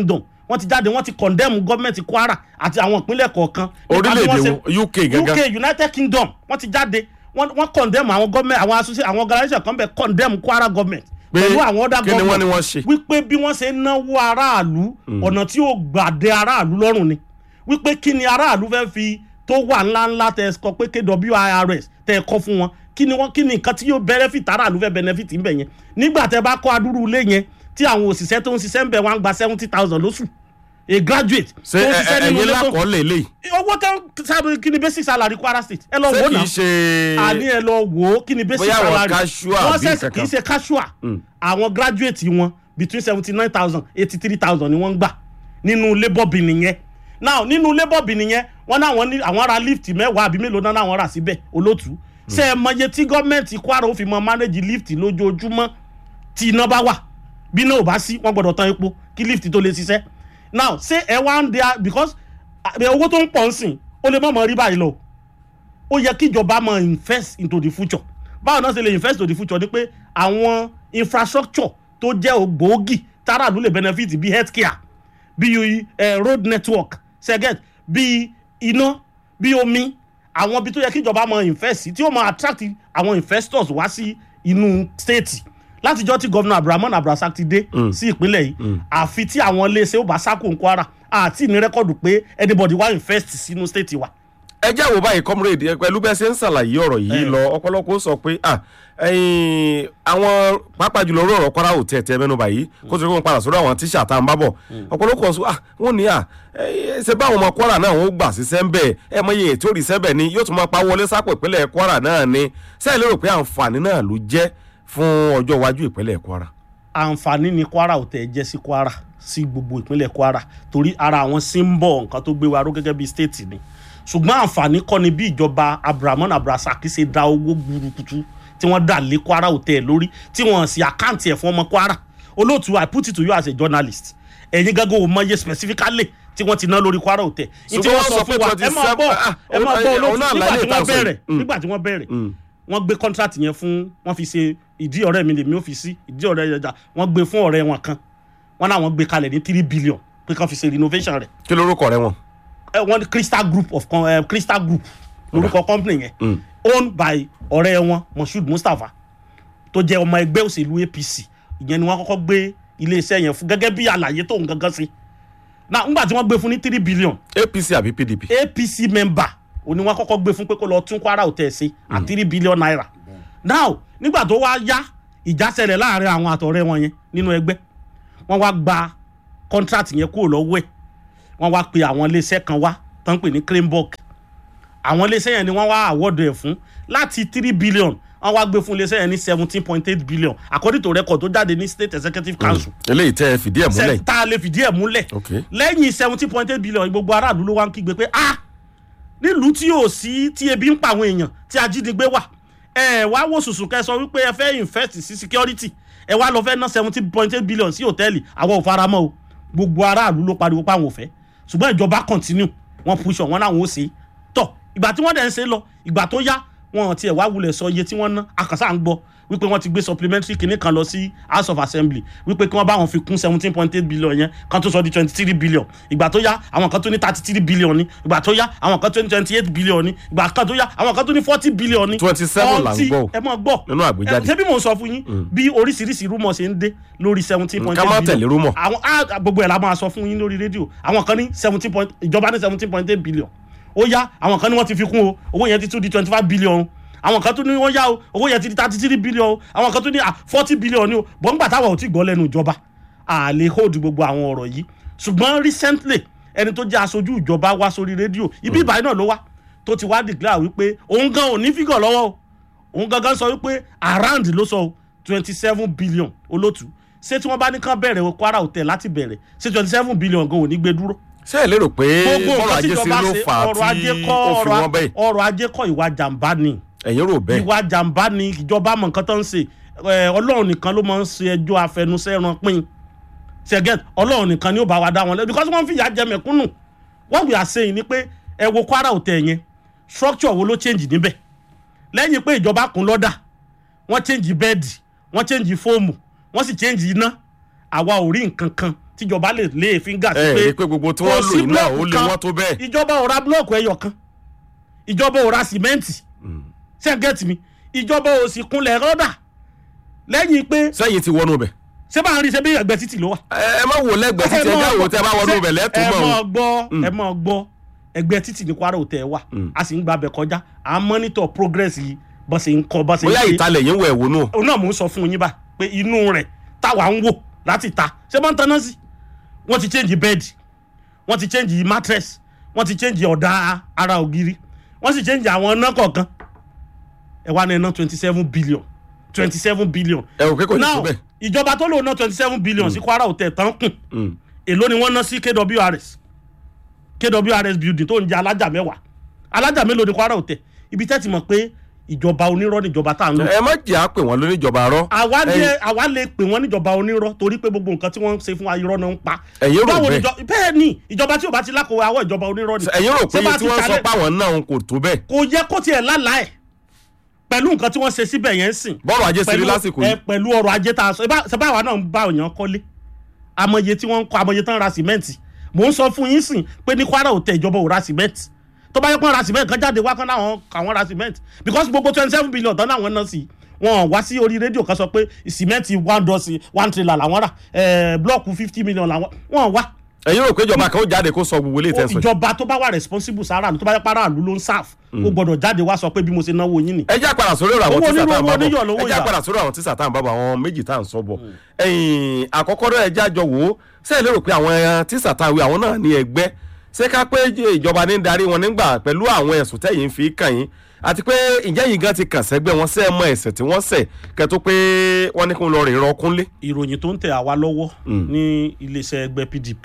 wọ́n ti jáde wọ́n ti condemn gọ́ọ̀mẹ̀ntì Kwara àti àwọn ìpínlẹ̀ kọ̀ọ̀kan. orílẹ̀-èdè U K gangan U K United Kingdom wọ́n ti jáde wọ́n wọ́n condemn àwọn gọ́ọ̀mẹ̀ntì àwọn association àwọn organisation kan bẹ̀ condemn Kwara government pẹ̀lú àwọn other government wípé bí wọ́n ṣe náwó aráàlú ọ̀nà tí ó gbàdé aráàlú lọ́rùn ni wípé kí ni aráàlú fẹ́ fi tó wà ńláńlá tẹ kọ pé K W I R S tẹ kọ fún wọn kí ni wọn kí ni nǹkan tí yóò benefit aráàlú fẹ́ benefit ń bẹ̀ yẹn nígbà tẹ bá kọ́ adúrú ilé yẹn tí àwọn òṣìṣẹ́ tó ń ṣiṣẹ́ ń bẹ̀ wọ́n á gba seventy thousand lóṣù a graduate tó ń ṣiṣẹ́ nínú ilé tó owó tó sábà kí ni basic salary Kwara State ẹ lọ wò ó náà àní ẹ lọ wò ó kí ni basic salary wọ́n ṣe kì í ṣe casual àwọn graduate wọn between seventy nine thousand eighty three thousand ni wọ́n ń gbà nínú labour bill nìyẹn now nínú labour bill nìyẹn wọ́n náà wọ́n ní àwọn ra lift mẹ́wàá àbí mélòó náà wọ́n rà síbẹ̀ olótùú ṣe é mọye tí gọ́ọ̀mẹ̀ntì Kwara ó fi mọ manage lift lójoojúmọ́ tí iná bá wà bí iná ò bá sí wọ́n gbọ́dọ̀ tan epo kí lift tó lè ṣiṣẹ́ now ṣé ẹ wá ń de because owó tó ń pọ̀ ń sìn ó lè mọ̀mọ́ rí báyìí lọ ó yẹ kí ìjọba mọ̀ invest into the future báwo náà ṣe lè invest into the future ni pé àwọn infrastructure tó jẹ́ ògbóògì táràlú lè benefit bí healthcare bí uh, road network ṣẹ́gẹ̀t bí iná bí omi àwọn ibi tó yẹ kí ìjọba mọ̀ invest tí ó mọ̀ attract àwọn investors wá sí inú state látijọ́ tí gọ́vnà Abdulrahman Abdulrasaq ti dé sí ìpínlẹ̀ yìí àfi tí àwọn iléeṣẹ́ ó bá sákò ń Kwara àti ní rẹ́kọ̀dù pé anybody wá invest sínú state wa. ẹ jẹ́ àwò báyìí comrade pẹ̀lú bẹ́ẹ̀ ṣe ń ṣàlàyé ọ̀rọ̀ yìí lọ ọ̀pọ̀lọpọ̀ sọ pé àwọn pàápàá jùlọ orí ọ̀rọ̀ Kwara Hotel tẹ mẹ́nu báyìí kó tó kó ń padà sórí àwọn tíṣà tá à ń bá bọ̀ ọ̀pọ̀lọpọ̀ sọ wọ́n ní à ṣe báwọn ọmọ Kwara náà wọ́n gbà sí sẹ́ńbẹ̀ ẹ mọ iye ètò ìrìsẹ́bẹ̀ ni yóò tún máa pa wọlé sápò ìpínlẹ̀ Kwara náà ni sẹ́ẹ̀ lérò pé àǹfààní náà ló jẹ́ fún ọjọ́ iwájú ìpínlẹ̀ Kwara. àǹfààní ni Kwara Hotel jẹ́ sí Kwara sí gbogbo ìpínlẹ̀ Kwara torí ara àwọn símbọ̀ nǹkan tó gbé wa ró gẹ́gẹ́ bí state ni ṣùgbọ́n àǹfààní kọ́ ni bí ìjọba Abdulrahman Abdulrasaq ṣe da owó burúkutu tí wọ́n dà lé Kwara Hotel lórí tí wọ́n sì àkáǹtì ẹ̀ fún ọmọ Kwara olóòtú I put it to you as a journalist ẹ̀yin gángan ò mọye specifically tí wọ́n ti ná lórí Kwara Hotel. ṣùgbọ́n wọ́n sọ pé twenty seven ẹ máa gbọ́ olóòtú nígbà tí wọ́n bẹ̀rẹ̀ nígbà tí wọ́n bẹ̀rẹ̀ wọ́n gbé contract yẹn fún wọ́n fi ṣe ìdí ọ̀rẹ́ mi lèmi ò fi sí ìdí ọ̀rẹ́ yẹn jà wọ́n gbé fún ọ̀rẹ́ wọn kan wọ́n náà wọ́n gbé kalẹ̀ ní three billion pé kàn fi ṣe renovation rẹ̀. kí lorúkọ rẹ wọn. ẹ wọ́n ní Crystal Group of uh, Crystal Group lorúkọ company yẹn mm. owned by ọ̀rẹ́ wọn Moshood Mustapha tó jẹ́ ọmọ ẹgbẹ́ òṣèlú A P C ìyẹn ni wọ́n kọ́kọ́ gbé iléeṣẹ́ yẹn fún gẹ́gẹ́ bí àlàyé tóun gangan sí náà ńgbà tí wọ́n gbé fún ní three billion. A P C àbí P D P. A P C member òní wọ́n kọ́kọ́ gbé fún pé kó lọ tún Kwara Hotel ṣe at three billion naira. now nígbà tó wá yá ìjà ṣẹlẹ̀ láàrin àwọn àtọ̀rẹ́ wọn yẹn nínú ẹgbẹ́ wọ́n wá gba contract yẹn kúrò lọ́wọ́ ẹ̀ wọ́n wá pe àwọn iléeṣẹ́ kan wá tó ń pè ní Cranebrook àwọn iléeṣẹ́ yẹn ni wọ́n wá award ẹ̀ fún láti three billion wọ́n wá gbé fún iléeṣẹ́ yẹn ní seventeen point eight billion according to record tó jáde ní State Executive Council. eléyìí tẹ́ ẹ fìdí ẹ̀ múlẹ̀. tá a lè fìdí ẹ̀ múlẹ̀ lẹ́yìn seventeen point eight billion gbogbo aráàlú ló wá ń kígbe pé ah nílùú tí ò sí tí ebi ń pa àwọn èèyàn tí ajínigbé wà ẹ wá wò sùsù kẹ́ sọ wípé ẹ fẹ́ invest sí security ẹ wá lọ fẹ́ ná seventeen point eight billion sí hòtẹ́ẹ̀lì àwọn ò faramọ́ o gbogbo aráàlú ló pariwo pé àwọn ò fẹ́ ṣùgbọ́n ìjọba continue wọ́n push on wọn náà wọ́n ṣe tọ̀ ìgbà tí wọ́n dẹ̀ ń ṣe lọ ìgbà tó yá wọn tiẹ̀ wá wulẹ̀ sọ iye tí wọ́n ná àkàsà ń gbọ́ wípé wọ́n ti gbé supplementary kinní kan lọ sí House of Assembly wípé kí wọ́n bá wọn fi kún seventeen point eight billion yẹn kan tó sọ di twenty three billion ìgbà tó yá àwọn kan tó ní thirty three billion ní ìgbà tó yá àwọn kan tó ní twenty eight billion ní ìgbà kan tó yá àwọn kan tó ní forty billion ní. twenty seven là ń gbọ́ ẹ mọ̀ gbọ́ nínú àgbéjáde. ṣé bí mo sọ fún yín bí oríṣiríṣi rúmọ̀ ṣe ń dé lórí seventeen point eight billion. ká má tẹ̀lé rúmọ̀. àwọn gbogbo ẹ̀ la máa sọ fún yín lórí rédíò àwọn kan ní seventeen point ìjọba ní seventeen point eight billion ó yá àwọn kan ní wọ́n ti fi kún o owó yẹn ti tún di twenty five billion àwọn kan tó ní wọ́n yá o owó yẹn ti di thirty three billion o àwọn kan tó ní forty billion ni o bọ́n gbà táwọn ò tí gbọ́ lẹ́nu ìjọba à lè hold gbogbo àwọn ọ̀rọ̀ yìí ṣùgbọ́n recently ẹni tó jẹ́ aṣojú ìjọba wá sórí rédíò ibi ìbàyẹn náà ló wá tó ti wá declare wípé òun gan ò ní fígọ̀ lọ́wọ́ o òun gangan sọ wípé around ló sọ twenty seven billion olótú ṣé tí wọ́n bá ní kán bẹ̀rẹ̀ Kwara Hotel láti bẹ̀rẹ̀ ṣé twenty seven billion gan ò ní gbé dúró. ṣé ẹ lérò pé bọ́ọ̀lù ajé sí ló fà á tí ó fi wọ́n bẹ́ẹ̀. ọrọ̀ ajé kọ́ ìwà jàǹbá ni ẹ̀yin rò bẹ́ẹ̀. ìwà jàǹbá ni ìjọba mọ̀ nǹkan tó ń ṣe ọlọ́run nìkan ló máa ń ṣe ẹjọ́ afẹnusẹ́ran pín ṣẹ́gẹ́t ọlọ́run nìkan ni ó bá wa dá wọn lẹ́bi because wọ́n fi ìyà jẹ mẹ̀kúnnù what we are saying ni pé ẹ wo Kwara Hotel yẹn structure wo ló change níbẹ̀ lẹ́yìn pé ìjọba kún lọ́dà wọ́n change bẹ́ẹ̀dì wọ́n change fóòmù wọ́n sì change iná àwa ò rí nǹkan kan tíjọba lè lé fíńgà sí ẹ pé rí i pé gbogbo tí wọ́n lò yìí náà ó lé wọ́n tó bẹ́ẹ̀. ìjọba ò ra blọọkù ẹyọ kan ìjọba ò ra sìmẹ́ǹtì ṣẹ́gẹ́tì mi ìjọba ò sì kunlẹ̀ rọ́dà lẹ́yìn pé. sẹ́yìn ti wọnú bẹ̀. ṣé bá ń rí ṣe bí ẹgbẹ́ títì ló wà. ẹ má wò lẹ́gbẹ̀ẹ́ títì ẹjá wo tẹ́ bá wọnú bẹ̀ lẹ́tùn mọ́. ẹ mọ̀ gbọ́ ẹ mọ̀ gbọ́ ẹgbẹ́ títì ní Kwara Hotel wà a sì ń gba abẹ kọjá à ń mọ́nítọ̀ progress yìí bọ́ ṣe ń kọ́ bọ́ ṣe ń ṣe. bóyá ìtalẹ̀ yín wọ ẹ̀wò náà. òun náà mò ń sọ fún yín bá pé inú rẹ̀ táwa ń wò láti ta ṣé bá ń taná sí. wọ́n ti change bed wọ́n ti change mattress wọ́n ti change ọ̀dà ara ògiri wọ́n sì change àwọn iná kọ̀ọ̀kan ẹ wá ní iná twenty seven billion twenty seven billion. ẹ ò pé kò ní tó bẹ́ẹ̀. now ìjọba tó lò ná twenty seven billion sí Kwara Hotel tán kùn èló ni wọ́n ná sí K W R S K W R S building tó ń jẹ́ alájà mẹ́wàá alájà mélòó ni Kwara Hotel ibi tẹ́ ti mọ̀ pé ìjọba onírọ́ níjọba tá à ń lò. ẹ má jẹ́ à pè wọ́n lóníjọba rọ́. àwa lè àwa lè pè wọ́n níjọba onírọ́ torí pé gbogbo nǹkan tí wọ́n ń ṣe fún wa irọ́ náà ń pa. ẹ̀yin rò bẹ́ẹ̀ bẹ́ẹ̀ ni ìjọba tí ò bá ti lákòó àwọ̀ ìjọba onírọ́ ni. ẹ̀yin rò pé iye tí wọ́n sọ páwọn náà kò tó bẹ́ẹ̀. kò yẹ kó tiẹ̀ lálàá ẹ̀ pẹ̀lú nǹkan tí wọ́n ṣe síbẹ̀ yẹn sìn. bọ́ọ̀rọ̀ ajé ṣe rí lásìkò yìí. pẹ̀lú ọrọ̀ ajé tá a sọ ṣe báwa náà ń bá òyàn kọ́lé amọye tí wọ́n ń kọ́ amọye tán ra sìmẹ́ǹtì mò ń sọ fún yín sìn pé ní Kwara Hotel ìjọba ò ra sìmẹ́ǹtì tó bá yẹ kó ra sìmẹ́ǹtì kan jáde wá kan láwọn àwọn ra sìmẹ́ǹtì because gbogbo twenty seven billion tán láwọn náà sí wọn wá sí orí rédíò kan sọ pé sìmẹ́ǹtì one dọ́sì one trailer làwọn rà blọọkù fifty million làwọn wọn wá. ẹ̀yin rò pé ìjọba kan ó jáde kó sọ gbogbo ilé ìtẹ̀sọ̀. ìjọba tó bá wà responsible sára tó bá yẹ para àlú ló ń sáf ó gbọ́dọ̀ jáde wá sọ pé bí mo ṣe náwó yín ni. ẹ já padà sórí àwọn tíṣà tá à ń bá bọ̀ ẹ ẹ já padà sórí àwọn tíṣà tá à ń bá bọ̀ àwọn méjì tá à ń sọ bọ̀ ẹ̀yìn àkọ́kọ́ rẹ̀ ẹ já jọ wò ó ṣé ẹ lérò pé àwọn tíṣà tá a wí àwọn náà ní ẹgbẹ́ ṣé ká pé ìjọba ní darí wọn nígbà pẹ̀lú àwọn ẹ̀sùn tẹ̀yìn fi kàn yín àti pé ìjẹ́ yìí gan ti kàn sẹ́gbẹ́ wọn sẹ́ mọ ẹ̀sẹ̀ tí wọ́n ṣẹ̀ kẹ́tó pé wọ́n ní kí wọ́n lọ rìn rọ kúnlé. ìròyìn tó ń tẹ̀ àwa lọ́wọ́ ní iléeṣẹ́ ẹgbẹ́ P D P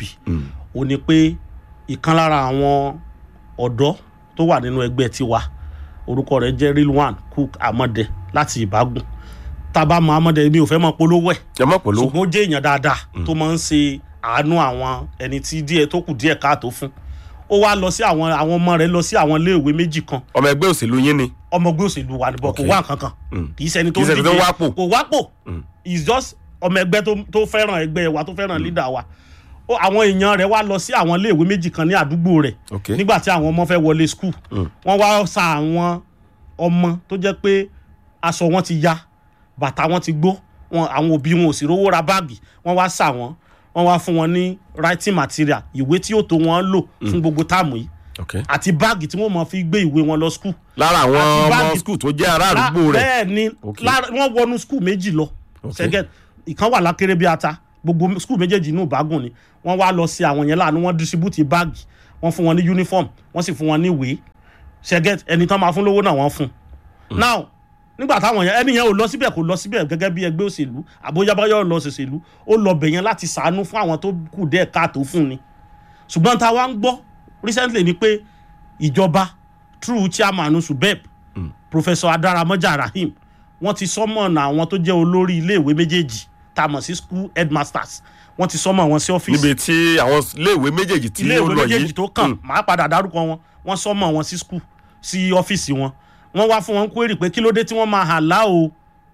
ó ní pé ìkan lára àwọn ọ̀dọ́ tó wà nínú ẹgbẹ́ tiwa orúkọ rẹ̀ jẹ́ Rilwan Cook Amade láti Ìbágùn tábà mọ Amade mi ò fẹ́ mọ polówó ẹ̀ ṣùgbọ́n ó jẹ́ èèyàn dáadáa tó máa ń ṣe àánú àwọn ẹni tí díẹ̀ tó kù díẹ̀ káàtó fún ó wá lọ sí àwọn àwọn ọmọ rẹ̀ lọ sí àwọn iléèwé méjì kan. ọmọ ẹgbẹ́ òṣèlú yín ni. ọmọ ẹgbẹ́ òṣèlú wa níbọ̀ kò wá nǹkan kan kì í ṣẹni tó ń díje kò wápò it's just ọmọ ẹgbẹ́ tó fẹ́ràn ẹgbẹ́ wa tó fẹ́ràn leader wa àwọn èèyàn rẹ̀ wá lọ sí àwọn iléèwé méjì kan ní àdúgbò rẹ̀ nígbà tí àwọn ọmọ fẹ́ wọlé school wọ́n wá sa àwọn ọmọ tó jẹ́ pé aṣọ wọn ti ya bàtà wọn ti gbó àwọn òbí wọn ò sì rówó ra báàgì wọ́n wá sa wọn wọ́n wá fún wọn ní writing material ìwé tí yóò tó wọn lò fún gbogbo táàmù yìí àti báàgì tí wọ́n máa fi gbé ìwé wọn lọ school. lára àwọn ọmọ school tó jẹ́ ará àdúgbò rẹ̀. bẹ́ẹ̀ ni wọ́n wọnú school méjì lọ ṣẹ́gẹ́ ìkan wà lákéré bí ata gbogbo school méjèèjì inú Ìbágùn ni wọ́n wá lọ sí àwọn yẹn láàánú wọ́n distribute báàgì wọ́n fún wọn ní uniform wọ́n sì fún wọn ní ìwé ṣẹ́gẹ́ ẹni tán máa fún lówó náà wọ́n fún. now nígbà táwọn yẹn ẹni yẹn ò lọ síbẹ̀ kò lọ síbẹ̀ gẹ́gẹ́ bí ẹgbẹ́ òṣèlú àbójábáyọ̀ lọ ṣòṣèlú ó lọ bẹ̀ yẹn láti ṣàánú fún àwọn tó kù díẹ̀ káàtó fún ni ṣùgbọ́n tá a wá ń gbọ́ recently ni pé ìjọba through chairman subeb mm. Professor Adaramoja Rahim wọ́n ti sọ́mọ̀nà àwọn tó jẹ́ olórí iléèwé méjèèjì tá a mọ̀ sí school headmasters wọ́n ti sọ́mọ̀ wọn sí ọ́fíìsì. níbi tí àwọn iléèwé méjèèjì tí ó lọ yìí iléèwé méjèèjì tó kàn máa padà dárúkọ wọn wọ́n sọ́mọ̀ wọn sí school sí ọ́fíìsì wọn wọ́n wá fún wọn query pé kí ló dé tí wọ́n máa hàlá o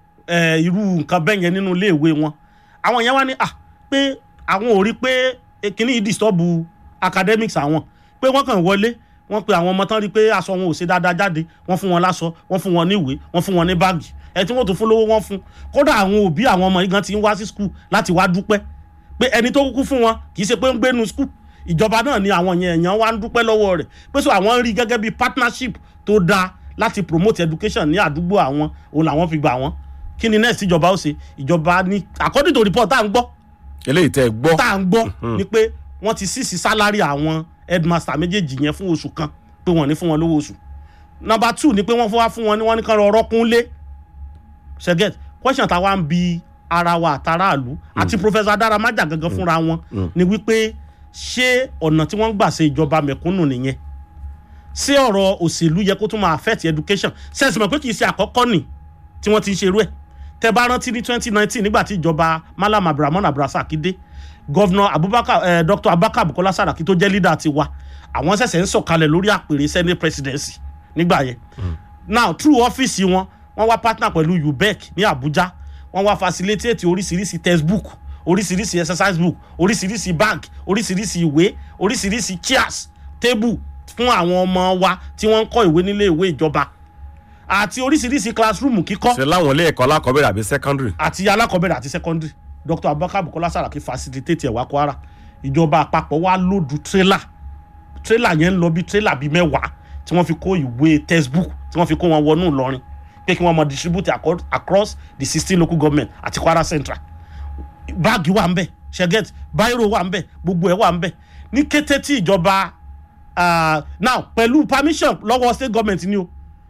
irú nǹkan bẹ́ẹ̀ yẹn nínú iléèwé wọn àwọn yẹn wá ní ah pé àwọn ò rí pé kíní yìí disturb academics àwọn pé wọ́n kàn wọlé wọ́n pe àwọn ọmọ tán rí pé aṣọ wọn ò ṣe dáadáa jáde wọ́n fún wọn láṣọ wọ́n fún wọn ní ìwé wọ́n fún wọn ní báàgì ẹ tí wọ́n tó fún lówó wọ́n fún kódà àwọn òbí àwọn ọmọ yìí gan ti ń wá sí skul láti wá dúpẹ́ pé ẹni tó kúkú fún wọn kì í ṣe pé ń gbénu skul ìjọba náà ni àwọn yẹn èèyàn wá ń dúpẹ́ lọ́wọ́ rẹ̀ pé sọ àwọn rí gẹ́gẹ́ bí partnership tó dáa láti promote education ní àdúgbò àwọn òun làwọn fi gbà wọ́n kí ni next ìjọba ó ṣe ìjọba ní according to report tá à ń gbọ́ eléyìí tẹ́ gbọ́ tá à ń gbọ́ ni pé wọ́n ti sísì sálárì àwọn headmaster méjèèjì yẹn fún oṣù kan pé wọ́n ní fún wọn lówó oṣù number two ni pé wọ́n fún wa fún wọn ní wọ́n ní kán lọ rọ́kún lé ṣẹ́gẹ́t question táwa ń bi ara wa àtàràlú àti Professor Adaramoja gangan fúnra wọn ni wípé ṣé ọ̀nà tí wọ́n ń gbà ṣe ìjọba mẹ̀kúnnù nìyẹn ṣé ọ̀rọ̀ òṣèlú yẹ kó tún máa affect education ṣẹ́ẹ̀sì mọ̀ pé kì í ṣe àkọ́kọ́ nì tí wọ́n ti ń ṣerú ẹ̀ tẹ́ bá rántí ní twenty nineteen nígbà tí ìjọba Malam Abdulrahman Abdulrasaq dé Governor Abubakar eh, Doctor Abubakar Bukola Saraki tó jẹ́ leader ti wa àwọn ṣẹ̀ṣẹ̀ ń sọ̀kalẹ̀ lórí àpèrè Senate presidency nígbà yẹn mm. now through ọ́fíìsì wọn wọ́n wá partner pẹ̀lú U B E C ní Abuja wọ́n wá facilitate oríṣiríṣi textbook oríṣiríṣi exercise book oríṣiríṣi bag oríṣiríṣi ìwé oríṣiríṣi chairs table fún àwọn ọmọ wa tí wọ́n ń kọ́ ìwé nílé ìwé ìjọba àti oríṣiríṣi classroom kíkọ́. ṣe láwọn ilé ẹ̀kọ́ alákọ̀ọ́bẹ̀rẹ̀ àbí secondary. àti alákọ̀ọ́bẹ̀rẹ̀ àti secondary Dr Abubakar Bukola Saraki facilitate ẹ̀ wá Kwara ìjọba àpapọ̀ wa lòdù trailer trailer yẹn ń lọ bí trailer bíi mẹ́wàá tí wọ́n fi kó ìwé textbook tí wọ́n fi kó wọn wọnú Ìlọrin pé kí wọ́n mọ distribute across the sixteen local government àti Kwara Central. báàgì wà ń bẹ̀ ṣẹ́gẹ́t báírò wà ń bẹ̀ gbogbo ẹ̀ wà ń bẹ̀ ní kété tí ìjọba now pẹ̀lú permission lọ́wọ́ state government ni o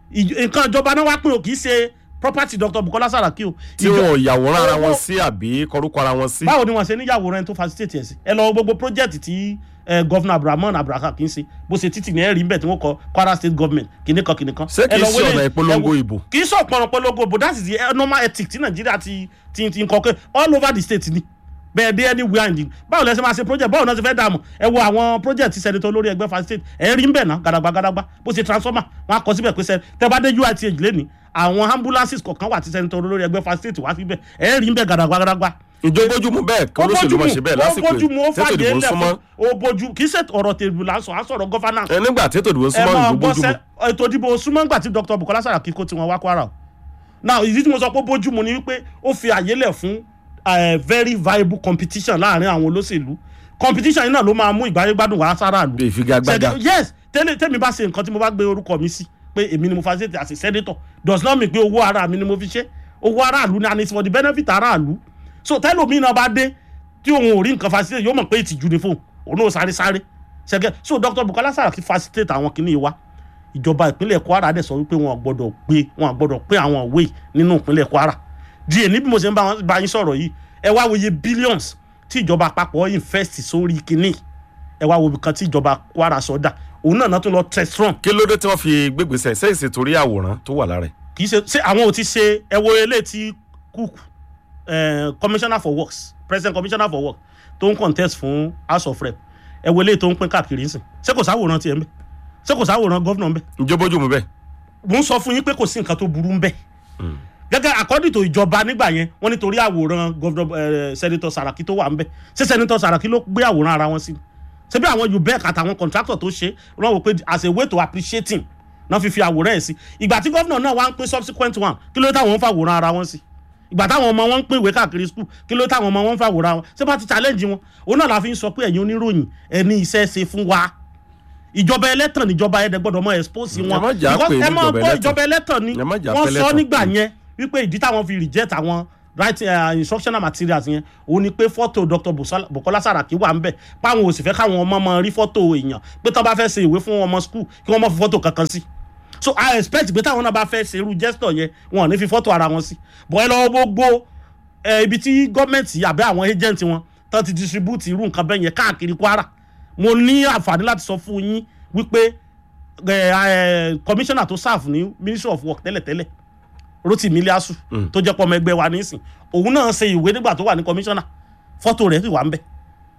nǹkan ìjọba náà wá pín o kì í ṣe property Dr Bukola Saraki o. tí wọn ò yàwòrán ara wọn sí àbí kọrúkọ ara wọn sí. báwo ni wọn ṣe ní yàwòrán tó facilitate ẹ sí ẹ lọ gbogbo project tí gọ́fìnà Abdulrahman Abdulrahman kì í ṣe bó ṣe títì ní ẹ̀rí ń bẹ̀ tí wọ́n kọ Kwara state government kìnìkan kìnìkan. ṣé kì í ṣe ọ̀nà ìpolongo ìbò. kì í ṣe ọ̀pọ̀ ìpolongo ìbò that is the normal ethic tí Nàìjíríà ti ti ti nkọ̀kẹ́ all over the state ni bẹ́ẹ̀ dé anywhere in the báwo lẹ ṣe máa ṣe project báwo náà ṣe fẹ́ dààmú ẹ wo àwọn project tí sẹ́nitọ́ lórí ẹgbẹ́ facilitate ẹ rí ń bẹ̀ náà gàdàgbà gàdàgbà bó ṣe transformer wọn á kọ síbẹ̀ pé sẹ́ tẹ́ bá dé U I T H lẹ́ni àwọn ambulances kọ̀ọ̀kan wà tí sẹ́nitọ́ lórí ẹgbẹ́ facilitate wá síbẹ̀ ẹ rí ń bẹ̀ gàdàgbà gàdàgbà. ìjọ bójúmu bẹ́ẹ̀ kí olóṣèlú máa ṣe bẹ́ẹ̀ lásìkò tètò ìdìbò súnmọ́. ó bójú kì í ṣe ọ̀rọ̀ tèbù lásán á sọ̀rọ̀ governance. ẹ nígbà tètò ìdìbò súnmọ́ ìjọ bójúmu. ètò ìdìbò súnmọ́ nígbà tí Dr Bukola Saraki kó tiwọn wá Kwara o. now ìdí tí mo sọ pé bójúmu ni wípé ó fi àyè lẹ̀ fún very viable competition láàrin àwọn olóṣèlú competition yìí náà ló máa mú ìgbáyégbádùn wá sára àlù. ìfigagbága. yes tẹ́lẹ̀ tẹ́mi bá ṣe nǹkan tí mo bá gbé orúkọ mi sí pé èmi ni mo facilitate as a senator does not mean pé owó ara mi ni mo fi ṣe owó aráàlú ni and it's for the benefit aráàlú so tẹ́lómi náà bá dé tí òun ò rí nǹkan facilitate yóò mọ̀ pé ìtìjú ni fóun òun náà sáré sáré ṣẹ́gẹ́ so Dr Bukola Saraki facilitate àwọn kìíní wa ìjọba ìpínlẹ̀ Kwara dẹ̀ sọ wípé wọn gbọ́dọ̀ gbé wọn gbọ́dọ̀ pé àwọn òwe nínú ìpínlẹ̀ Kwara díẹ̀ ní bí mo ṣe ń bá yín sọ̀rọ̀ yìí ẹ wá wòye billions tí ìjọba àpapọ̀ invest sórí kìíní ẹ wá wo kan tí ìjọba Kwara sọdá òun náà náà tún lọ tẹ strong. kí ló dé tí wọ́n fi gbégbèsè ṣé ìṣe torí àwòrán tó wà lára ẹ̀. kì í ṣe ṣé àwọn ò ti ṣe ẹ wo eléyìí tí Cook commissioner for works president commissioner for works tó ń contest fún House of Rep ẹ wo eléyìí tó ń pín káàkiri ńsìn ṣé kò sáwòrán tiẹ̀ ń bẹ ṣé kò sáwòrán gọ́vnà ń bẹ. ǹjẹ́ bójú mu bẹ́ẹ̀. mo ń sọ fún yín pé kò sí nǹkan tó burú ń bẹ. gẹ́gẹ́ according to ìjọba nígbà yẹn wọ́n nítorí àwòrán gọ́vnà senator Saraki tó wà ń bẹ ṣé senator Saraki ló gbé àwòrán ara wọn sí ṣebí àwọn ubec àtàwọn contractor tó ṣe wọ́n wò pé as a way to appreciating náà fi fi àwòrán ẹ̀ sí ìgbà tí gọ́vnà náà wá ń pín subsequent one kí ló táwọn ń fàwòrán ara wọn sí ìgbà táwọn ọmọ wọn ń pín ìwé káàkiri school kí ló táwọn ọmọ wọn ń fàwòrán wọn ṣé bá ti challenge wọn òun náà la fi ń sọ pé ẹ̀yin oníròyìn ẹ ní iṣẹ́ ṣe fún wa ìjọba ẹlẹ́tàn níjọba ẹ̀dẹ̀ gbọ́dọ̀ mọ expose wọn ẹ máa gbọ́ ìjọba ẹlẹ́tàn ni wọ́n sọ nígbà yẹn wípé ìdí táwọn fi reject àwọn right uh, instructional materials yẹn òun ni pé fọ́tò Dr Bukola Saraki wà ń bẹ̀ páwọn ò sì fẹ́ káwọn ọmọ máa rí fọ́tò èèyàn pé tó bá fẹ́ ṣe ìwé fún ọmọ school kí wọ́n má fi fọ́tò kankan sí so I expect pé táwọn náà bá fẹ́ ṣe irú gesture yẹn wọn ò ní fi fọ́tò ara wọn sí bọ́ ẹ lọ́wọ́ gbogbo ibi tí gọ́ọ̀mẹ̀ntì àbẹ́ àwọn agent wọn tó ti distribute irú nǹkan bẹ́ẹ̀ yẹn káàkiri Kwara mo ní àǹfààní láti sọ fún yín wípé commissioner tó serve ní Ministry of Work tẹ́lẹ̀tẹ́lẹ̀ Rotimi Iliasu tó jẹ́ pọ́mọ ẹgbẹ́ wa nísìn òun náà ṣe ìwé nígbà tó wà ní commissioner fọ́tò rẹ̀ sì wà ń bẹ̀.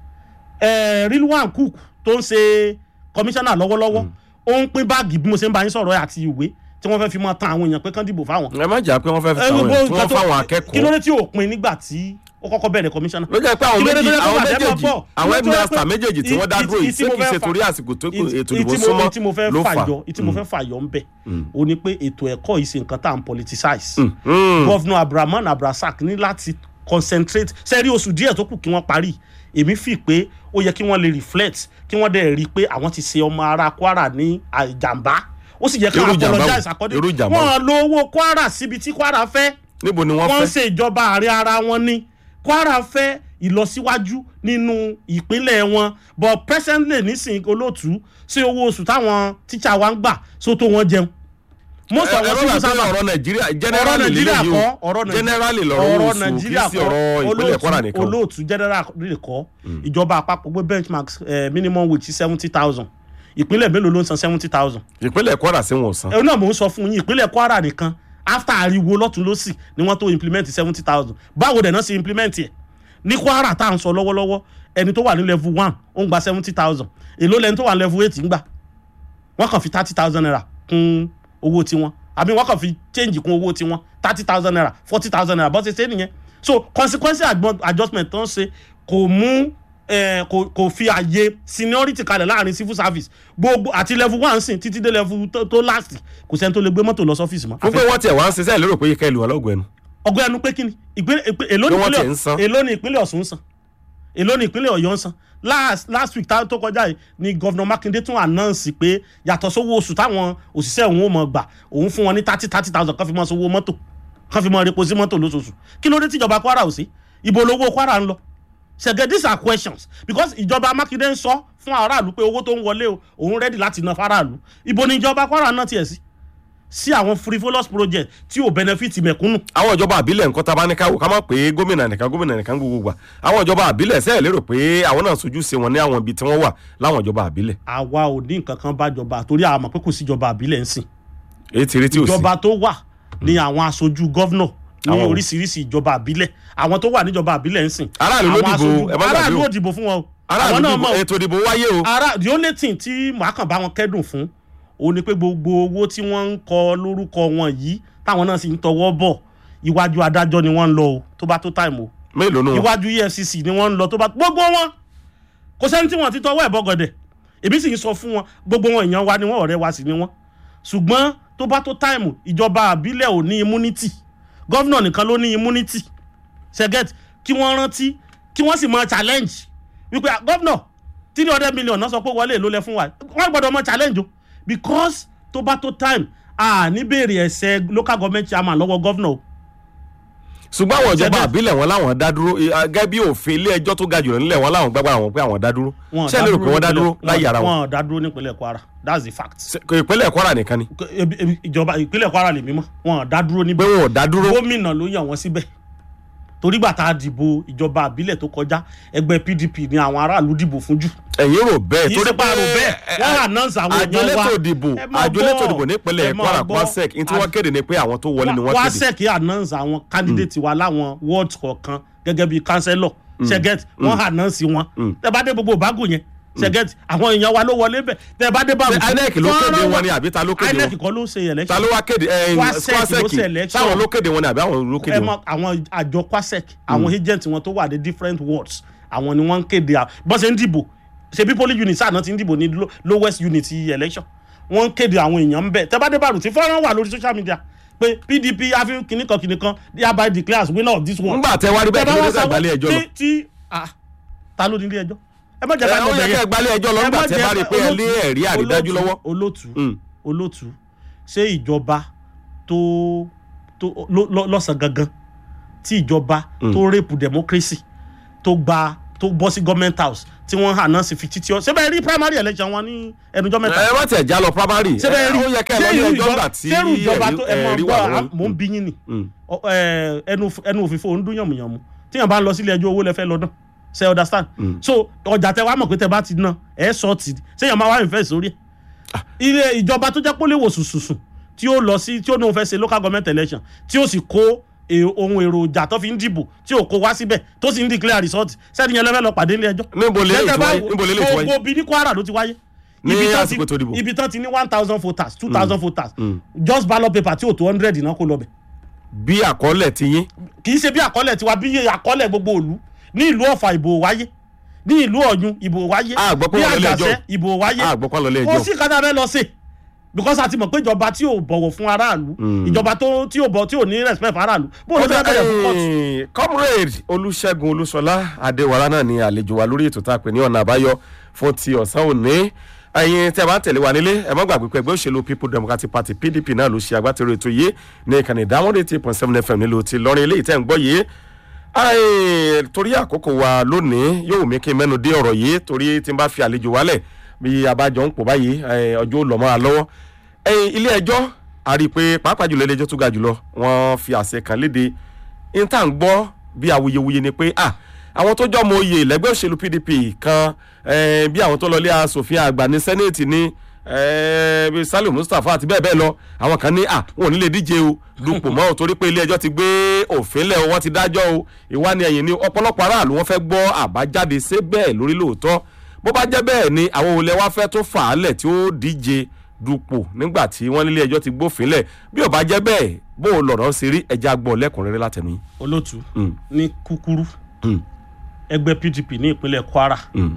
Rilwan Cook tó ń ṣe commissioner lọ́wọ́lọ́wọ́ ó ń pín báàgì bí mo ṣe ń bá yín sọ̀rọ̀ àti ìwé tí wọ́n fẹ́ fi mọ́ tan àwọn èèyàn pé kán dìbò fáwọn. ẹ má jà pé wọ́n fẹ́ fi tàwọn èèyàn tí wọ́n fáwọn akẹ́kọ̀ọ́. kí ló dé tí ò pin nígbà tí ó kọ́kọ́ bẹ̀rẹ̀ commissioner. ló jẹ́ pé àwọn méjì àwọn méjèèjì àwọn headmaster méjèèjì tí wọ́n dá dúró yìí ṣé kìí ṣe torí àsìkò tó kù ètò ìdìbò súnmọ́ ló fà. ìtí mo fẹ́ fàyọ ń bẹ̀ ó ní pé ètò ẹ̀kọ́ yìí ṣe nǹkan tá à ń politicize. Governor Abdulrahman Abdulrasaq ní láti concentrate sẹ́rí oṣù díẹ̀ tó kù kí wọ́n parí èmi fi pé ó yẹ kí wọ́n lè reflect kí wọ́n dẹ̀ rí i pé àwọn ti ṣe ọmọ ara Kwara ní àjàmbá ó sì yẹ ká apologize àkọ́dé wọ́n lo owó Kwara síbi tí Kwara fẹ́ níbo ni wọ́n fẹ́ wọ́n ṣe ìjọba ààrẹ ara wọn ní Kwara fẹ́ ìlọsíwájú nínú ìpínlẹ̀ wọn but presently nísìnyí olóòtú sí owó oṣù táwọn tíṣà wa ń gbà sótó wọn jẹun. most of us are ọ̀rọ̀ Nàìjíríà generally lélẹ́yìí o generally lọ́rọ̀ oṣù kì í sí ọ̀rọ̀ ìpínlẹ̀ Kwara nìkan. olóòtú generally kọ́ ìjọba àpapọ̀ gbé benchmark minimum wage seventy thousand ìpínlẹ̀ mélòó ló ń san seventy thousand. ìpínlẹ̀ Kwara sí wọn ò san. ẹ náà mò ń sọ fún yín ìpínlẹ̀ Kwara nìkan after ariwo lọ́tún lọ́sì ni wọ́n tó implement seventy thousand báwo dẹ̀ náà ṣe implement ẹ̀ ní Kwara tá à ń sọ lọ́wọ́lọ́wọ́ ẹni tó wà ní level one ó ń gba seventy thousand èló lẹni tó wà ní level eight ń gbà wọ́n kàn fi thirty thousand naira kún owó tiwọn àbí wọ́n kàn fi change kún owó tiwọn thirty thousand naira forty thousand naira bọ́sẹ̀ ṣe nìyẹn so consequence adjustment tó ń ṣe kò mú kò fi àyè seniority kalẹ̀ láàrin civil service gbogbo àti level one sìn títí dé level tó last kò sẹ́ni tó lè gbé mọ́tò lọ sọ́fíìsì mọ́. fún pé wọ́n tiẹ̀ wá ń ṣiṣẹ́ lérò pé kẹ́ ẹ lù wọ́n lọ́gọ̀ ẹnu. ọgọ́ ẹnu pé kí ni èló ni ìpínlẹ̀ Ọ̀ṣun ń san èló ni ìpínlẹ̀ Ọ̀yọ́ ń san last last week tó kọjá yìí ni Governor Makinde tún announce pé yàtọ̀ sówó oṣù táwọn òṣìṣẹ́ òun ò mọ̀ gbà òun fún wọn ní thirty thirty thousand kan fi mọ́ sówó mọ́tò kan fi mọ́ repo sí mọ́tò lóṣooṣù kí ló dé tíjọba Kwara ò sí ibo lówó Kwara ń lọ ṣẹ̀gẹ̀ these are questions because ìjọba Makinde ń sọ fún aráàlú pé owó tó ń wọlé o òun ready láti ná fáráàlú ibo ni ìjọba Kwara náà tiẹ̀ sí sí àwọn frivolous project tí ò benefit mẹ̀kúnnù. àwọn ìjọba àbílẹ̀ nǹkan tá a bá ní káwọ́ ká má pé gómìnà nìkan gómìnà nìkan gbogbo gbà àwọn ìjọba àbílẹ̀ sẹ́ẹ̀ lérò pé àwọn náà sojú ṣe wọn ní àwọn ibi tí wọ́n wà láwọn ìjọba àbílẹ̀. àwa ò ní nǹkan kan bá jọba torí a mọ̀ pé kò sí ìjọba àbílẹ̀ ń sìn. èyí ti rí tí ò sí. ìjọba tó wà ní àwọn aṣojú gọ́vnọ̀ ní oríṣiríṣi ìjọba àbílẹ̀ àwọn tó wà níjọba àbílẹ̀ ń sìn. aráàlú ló dìbò aráàlú ò dìbò fún wọn o. aráàlú dìbò ètò ìdìbò wáyé o. the only thing tí màá kàn bá wọn kẹ́dùn fún ó ní pé gbogbo owó tí wọ́n ń kọ lórúkọ wọn yìí táwọn náà sì ń tọwọ́ bọ̀ iwájú adájọ́ ni wọ́n ń lọ o tó bá tó táìmù o. mélòó nù. iwájú E F C C ni wọ́n ń lọ tó bá gbogbo wọn kò sẹ́ni tí wọ́n ti tọwọ́ ẹ̀ bọ́gọ̀dẹ̀ èmi sì ń sọ fún wọn gbogbo wọn èèyàn wa ni wọ́n ọ̀rẹ́ wa sì ni wọ́n ṣùgbọ́n tó bá tó táìmù ìjọba àbílẹ̀ ò ní immunity gọ́vnà nìkan ló ní immunity ṣẹ́gẹ́t kí wọ́n rántí kí wọ́n sì mọ challenge wípé gọ́vnà three hundred million náà sọ pé wọlé ló lẹ fún wa wọ́n gbọ́dọ̀ mọ challenge o because tó bá tó time a ní béèrè ẹsẹ local government chairman lọ́wọ́ governor. ṣùgbọ́n àwọn ìjọba àbílẹ̀ wọn láwọn dá dúró gẹ́gẹ́ bí òfin ilé ẹjọ́ tó ga jùlọ nílẹ̀ wọn láwọn gbàgbà wọn pé àwọn dá dúró ṣé ẹ lérò pé wọ́n dá dúró láyé ara wọn. wọn dá dúró nípínlẹ̀ Kwara that's the fact. ìpínlẹ̀ Kwara nìkan ni. ìjọba ìpínlẹ̀ Kwara lè mímọ́ wọn dá dúró níbẹ̀. pé wọn ò dá dúró. gómìnà ló yàn wọ́n síbẹ̀ torí gbà tá a dìbò ìjọba àbílẹ̀ tó kọjá ẹgbẹ́ P D P ni àwọn aráàlú dìbò fún jù. ẹ̀yin rò bẹ́ẹ̀ torí pé àrò bẹ́ẹ̀ wọ́n announce àwọn èèyàn wa àjọlétò ìdìbò àjọlétò ìdìbò nípínlẹ̀ Kwara Kwasec ní tí wọ́n kéde ni pé àwọn tó wọlé ni wọ́n kéde. Kwasec announce àwọn candidate wa láwọn ward kọ̀ọ̀kan gẹ́gẹ́ bíi councillor ṣẹ́gẹ́t wọ́n announce wọn tẹ́ bá dé gbogbo ìbágùn yẹn ṣẹ́gẹ́t àwọn èèyàn wa ló wọlé bẹ̀ tẹ́ bá dé báwo. I N E C ló kéde wọn ni àbí ta ló kéde wọn. I N E C kọ́ ló ṣe election. ta ló wá kéde Kwasec táwọn ló kéde wọn ni àbí àwọn ló kéde wọn. àwọn àjọ Kwasec àwọn agent wọn tó wà ní different wards àwọn ni wọ́n ń kéde bọ́n ṣe ń dìbò ṣebí polling unit sáà náà ti ń dìbò ní lowest unit election wọ́n ń kéde àwọn èèyàn ń bẹ̀ tẹ́ bá dé bàrù tí fọ́nrán wà lórí social media pé P D P àfi kìnnìkan kìnnìkan thereby declares winner of this one. ńgbà tẹ wá rí bẹ́ẹ̀ kí ló dé gbalẹ̀ ẹjọ́ lọ. tí ta ló ní ilé ẹjọ́ ẹ má jẹ́ ká lọ bẹ̀rẹ̀ ẹ gbalẹ̀ ẹjọ́ lọ ńgbà tẹ bá rí pé ẹ lé ẹ̀rí àrídájú lọ́wọ́. olótú olótú ṣé ìjọba tó tó lọ́sàn gangan tí ìjọba tó rape democracy tó gba tó bọ́ sí government house tí wọ́n hàn náà sí fi títí ọ ṣé bẹ́ẹ̀ rí primary election wọn ní ẹnujọ́ mẹ́ta. ẹ má tẹ̀ já lọ primary ṣé bẹ́ẹ̀ rí ó yẹ kẹ́ ẹ lọ ní ẹjọ́ gbà tí ẹ̀rí wà lọ́wọ́. mò ń bí yín ni ẹnu òfìfo ń dún yànmùyànmù tíyàn bá ń lọ sílé ẹjọ́ owó lẹ́fẹ́ lọ́dún ṣe understand. so ọjà tẹ wá mọ̀ pé tẹ bá ti ná ẹ sọ tì ṣéyàn máa wá invest sórí ẹ̀. ilé ìjọba tó jẹ́ pé ó lè wò sùsùsù tí ó lọ sí tí ó ní òun fẹ́ ṣe local government election tí ó sì kó ohun èròjà tó fi ń dìbò tí ò kó wá síbẹ̀ tó sì ń declare result sẹ́ni yẹn lẹ́fẹ̀ẹ́ lọ pàdé ilé ẹjọ́. níbo lè lè tiwáyé níbo lè lè tiwáyé. gbogbo bí ní Kwara ló ti wáyé. ní àsìkò tó dìbò. ibi tán ti ní one thousand voters two thousand voters just ballot paper tí ò tó hundred náà kó lọ bẹ̀. bí àkọọ́lẹ̀ ti yín. kì í ṣe bí àkọọ́lẹ̀ tiwa bí àkọọ́lẹ̀ gbogbo òlu ní ìlú Ọ̀fà ìbò wáyé ní ìlú Ọ̀yún ìbò wáyé ní Àjàṣẹ́ ìbò wáyé kò sí kátà bẹ́ẹ̀ lọ sí because a ti mọ̀ pé ìjọba tí ò bọ̀wọ̀ fún aráàlú ìjọba tí ò bọ̀ tí ò ní respect fún aráàlú bó ló fẹ́ bẹ̀rẹ̀ fún court. comrade Olúṣẹ́gun Olúṣọlá Adéwàlá náà ni àlejò wa lórí ètò tá a pè ní ọ̀nà àbáyọ fún ti ọ̀sán òní ẹ̀yin tí a bá ń tẹ̀lé wa nílé ẹ má gbàgbé pé ẹgbẹ́ òṣèlú People Democratic Party P D P náà ló ṣe agbátẹrù ètò yìí ní ìkànnì Diamond eighty eight point seven F M nílùú ti Ìlọrin eléyìí tẹ́ ń gbọ́ yìí torí àkókò wa lónìí yóò mí kí n mẹ́nu dé ọ̀rọ̀ yìí torí tí n bá fi àlejò wálẹ̀ bí abájọ ń pò báyìí ọjọ́ lọ́mọ́ àlọ́wọ́ ilé ẹjọ́ a rí i pé pàápàá jùlọ ilé ẹjọ́ tó ga jùlọ wọ́n fi àṣẹ kan léde n tá ń gbọ́ bí awuyewuye ni pé àwọn tó jọ́ mọ oyè lẹ́gbẹ́ òṣèlú P D P kan bí àwọn tó lọ lé aṣòfin àgbà ní sẹ́nẹ̀tì ní bí Saliu Mustapha àti bẹ́ẹ̀ bẹ́ẹ̀ lọ àwọn kan ní wọn ò ní lè díje o dupò mọ́ ò torí pé ilé ẹjọ́ ti gbé òfin lẹ̀ wọ́n ti dájọ́ o ìwá ni ẹ̀yìn ní ọ̀pọ̀lọpọ̀ aráàlú wọn fẹ́ gbọ́ àbájáde ṣé bẹ́ẹ̀ lórí lóòótọ́ bó bá jẹ́ bẹ́ẹ̀ ni àwọn olè wa fẹ́ tó fà á lẹ̀ tí ó díje dupò nígbà tí wọ́n nílé ẹjọ́ ti gbófin lẹ̀ bí ó bá jẹ́ bẹ́ẹ̀ bó o lọ̀rọ̀ ṣe rí ẹja gbọ́ lẹ́kùnrẹ́rẹ́ látẹnu yín. olótú ní kúkúrú ẹgbẹ́ P D P ní ìpínlẹ̀ Kwara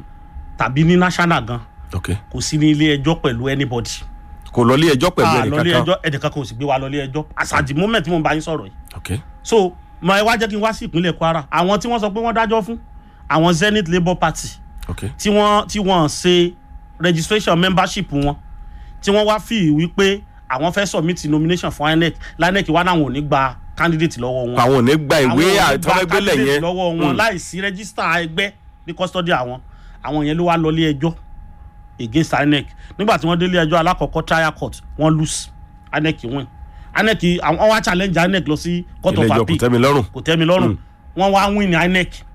tàbí ní national gan kò sí ní ilé ẹjọ́ pẹ̀lú anybody. kò lọ ilé ẹjọ́ pẹ̀lú ẹnìkankan. lọ ilé ẹjọ́ ẹnìkan kò sì gbé wa lọ ilé ẹjọ́ as at the moment tí mo bá yín sọ̀rọ̀ yìí. so mo wá jẹ́ kí n wá sí ìpínlẹ̀ Kwara àwọn tí wọ́n sọ pé wọ́n dájọ́ fún àwọn Zenith Labour Party tí wọ́n tí wọ́n ṣe registration membership wọn tí wọ́n wá fi wípé àwọn fẹ́ submit nomination fún I N E C I N E C wá náà wọn ò ní gba candidate lọ́wọ́ wọn. àwọn ò ní gba ìwé àtọ́gbẹ́gbẹ́lẹ̀ yẹn lọ́wọ́ wọn láì sí register ẹgbẹ́ ní custody àwọn àwọn yẹn ló wá lọ ilé ẹjọ́ against I N E C nígbà tí wọ́n dé ilé ẹjọ́ alákọ̀ọ́kọ́ trial court wọ́n lose I N E C win I N E C àwọn wá challenge I N E C lọ sí court of appeal kò tẹ́mi lọ́rùn kò tẹ́mi lọ́rùn wọ́n wá win ní I N E C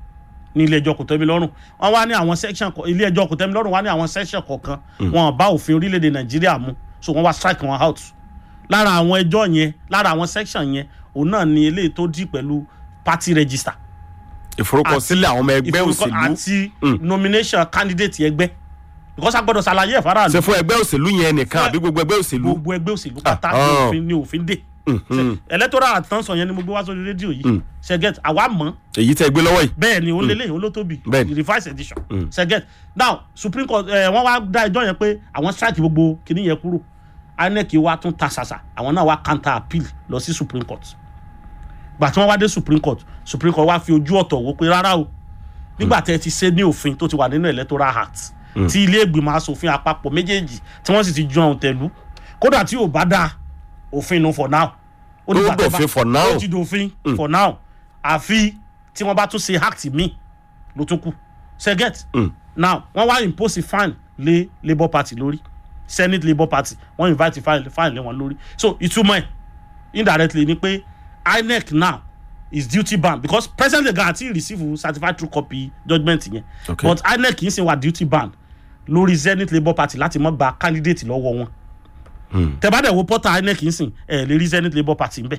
ní ilé ẹjọ́ kò tẹ́mi lọ́rùn wọ́n wá ní àwọn section ilé ẹjọ́ kò tẹ́mi lọ́rùn wá ní àwọn section kọ̀ọ̀kan wọn bá òfin orílẹ̀-èdè Nàìjíríà mu so wọ́n wá strike wọn out lára àwọn ẹjọ́ yẹn lára àwọn section yẹn òun náà ni eléyìí tó dì pẹ̀lú party register ìforúkọsílẹ̀ àwọn ọmọ ẹgbẹ́ òṣèlú àti nomination candidate ẹgbẹ́ because a gbọ́dọ̀ ṣàlàyé ẹ̀ faraàlú. ṣe fún ẹgbẹ́ òṣèlú yẹn nìkan àbí gbogbo ẹgbẹ́ òṣèlú. gbogbo ẹgbẹ́ òṣèlú pátá ní òfin ní òfin dè. electoral àtúnṣe yẹn ni mo gbé wá sórí rédíò yìí ṣẹgẹt àwa mọ̀. èyí tẹ́ gbé lọ́wọ́ yìí. bẹ́ẹ̀ ni òun lélẹ̀ òun ló tóbi revised edition ṣẹgẹt now Supreme Court wọ́n wá dá ẹjọ́ yẹn pé àwọn strike gbogbo kìíní yẹn kúrò I N E C wá tún ta ṣàṣà àwọn náà wá counter appeal lọ sí Supreme Court gbà tí wọ́n wá dé Supreme Court Supreme Court wá fi ojú ọ̀tọ̀ wò pé rárá o nígbà tẹ́ ti ṣe ní òfin tó ti wà nínú electoral act tí ilé ìgbìmọ̀ asòfin àpapọ̀ méjèèjì tí wọ́n sì ti ju àwọn tẹ̀lú kódà tí ò bá dá òfin nu for now ó dòfin for now ó ti dòfin for now àfi tí wọ́n bá tún ṣe act míì ló tún kù ṣẹ́gẹ́t now wọ́n wá impose fine lé Labour Party lórí Senate Labour Party wọ́n invite fine fine lé wọn lórí so ìtumọ̀ ẹ̀ indirectly ni pé I N E C now is duty bound because president guarantee receive certified true copy judgement yẹn okay. But I N E C kì í ṣe wà duty bound lórí Zenith Labour Party láti mọ́ gba candidate lọ́wọ́ wọn tẹ́bàdẹ̀ wo portal I N E C kì í sìn ẹ̀ lè rí Zenith Labour Party ń bẹ̀.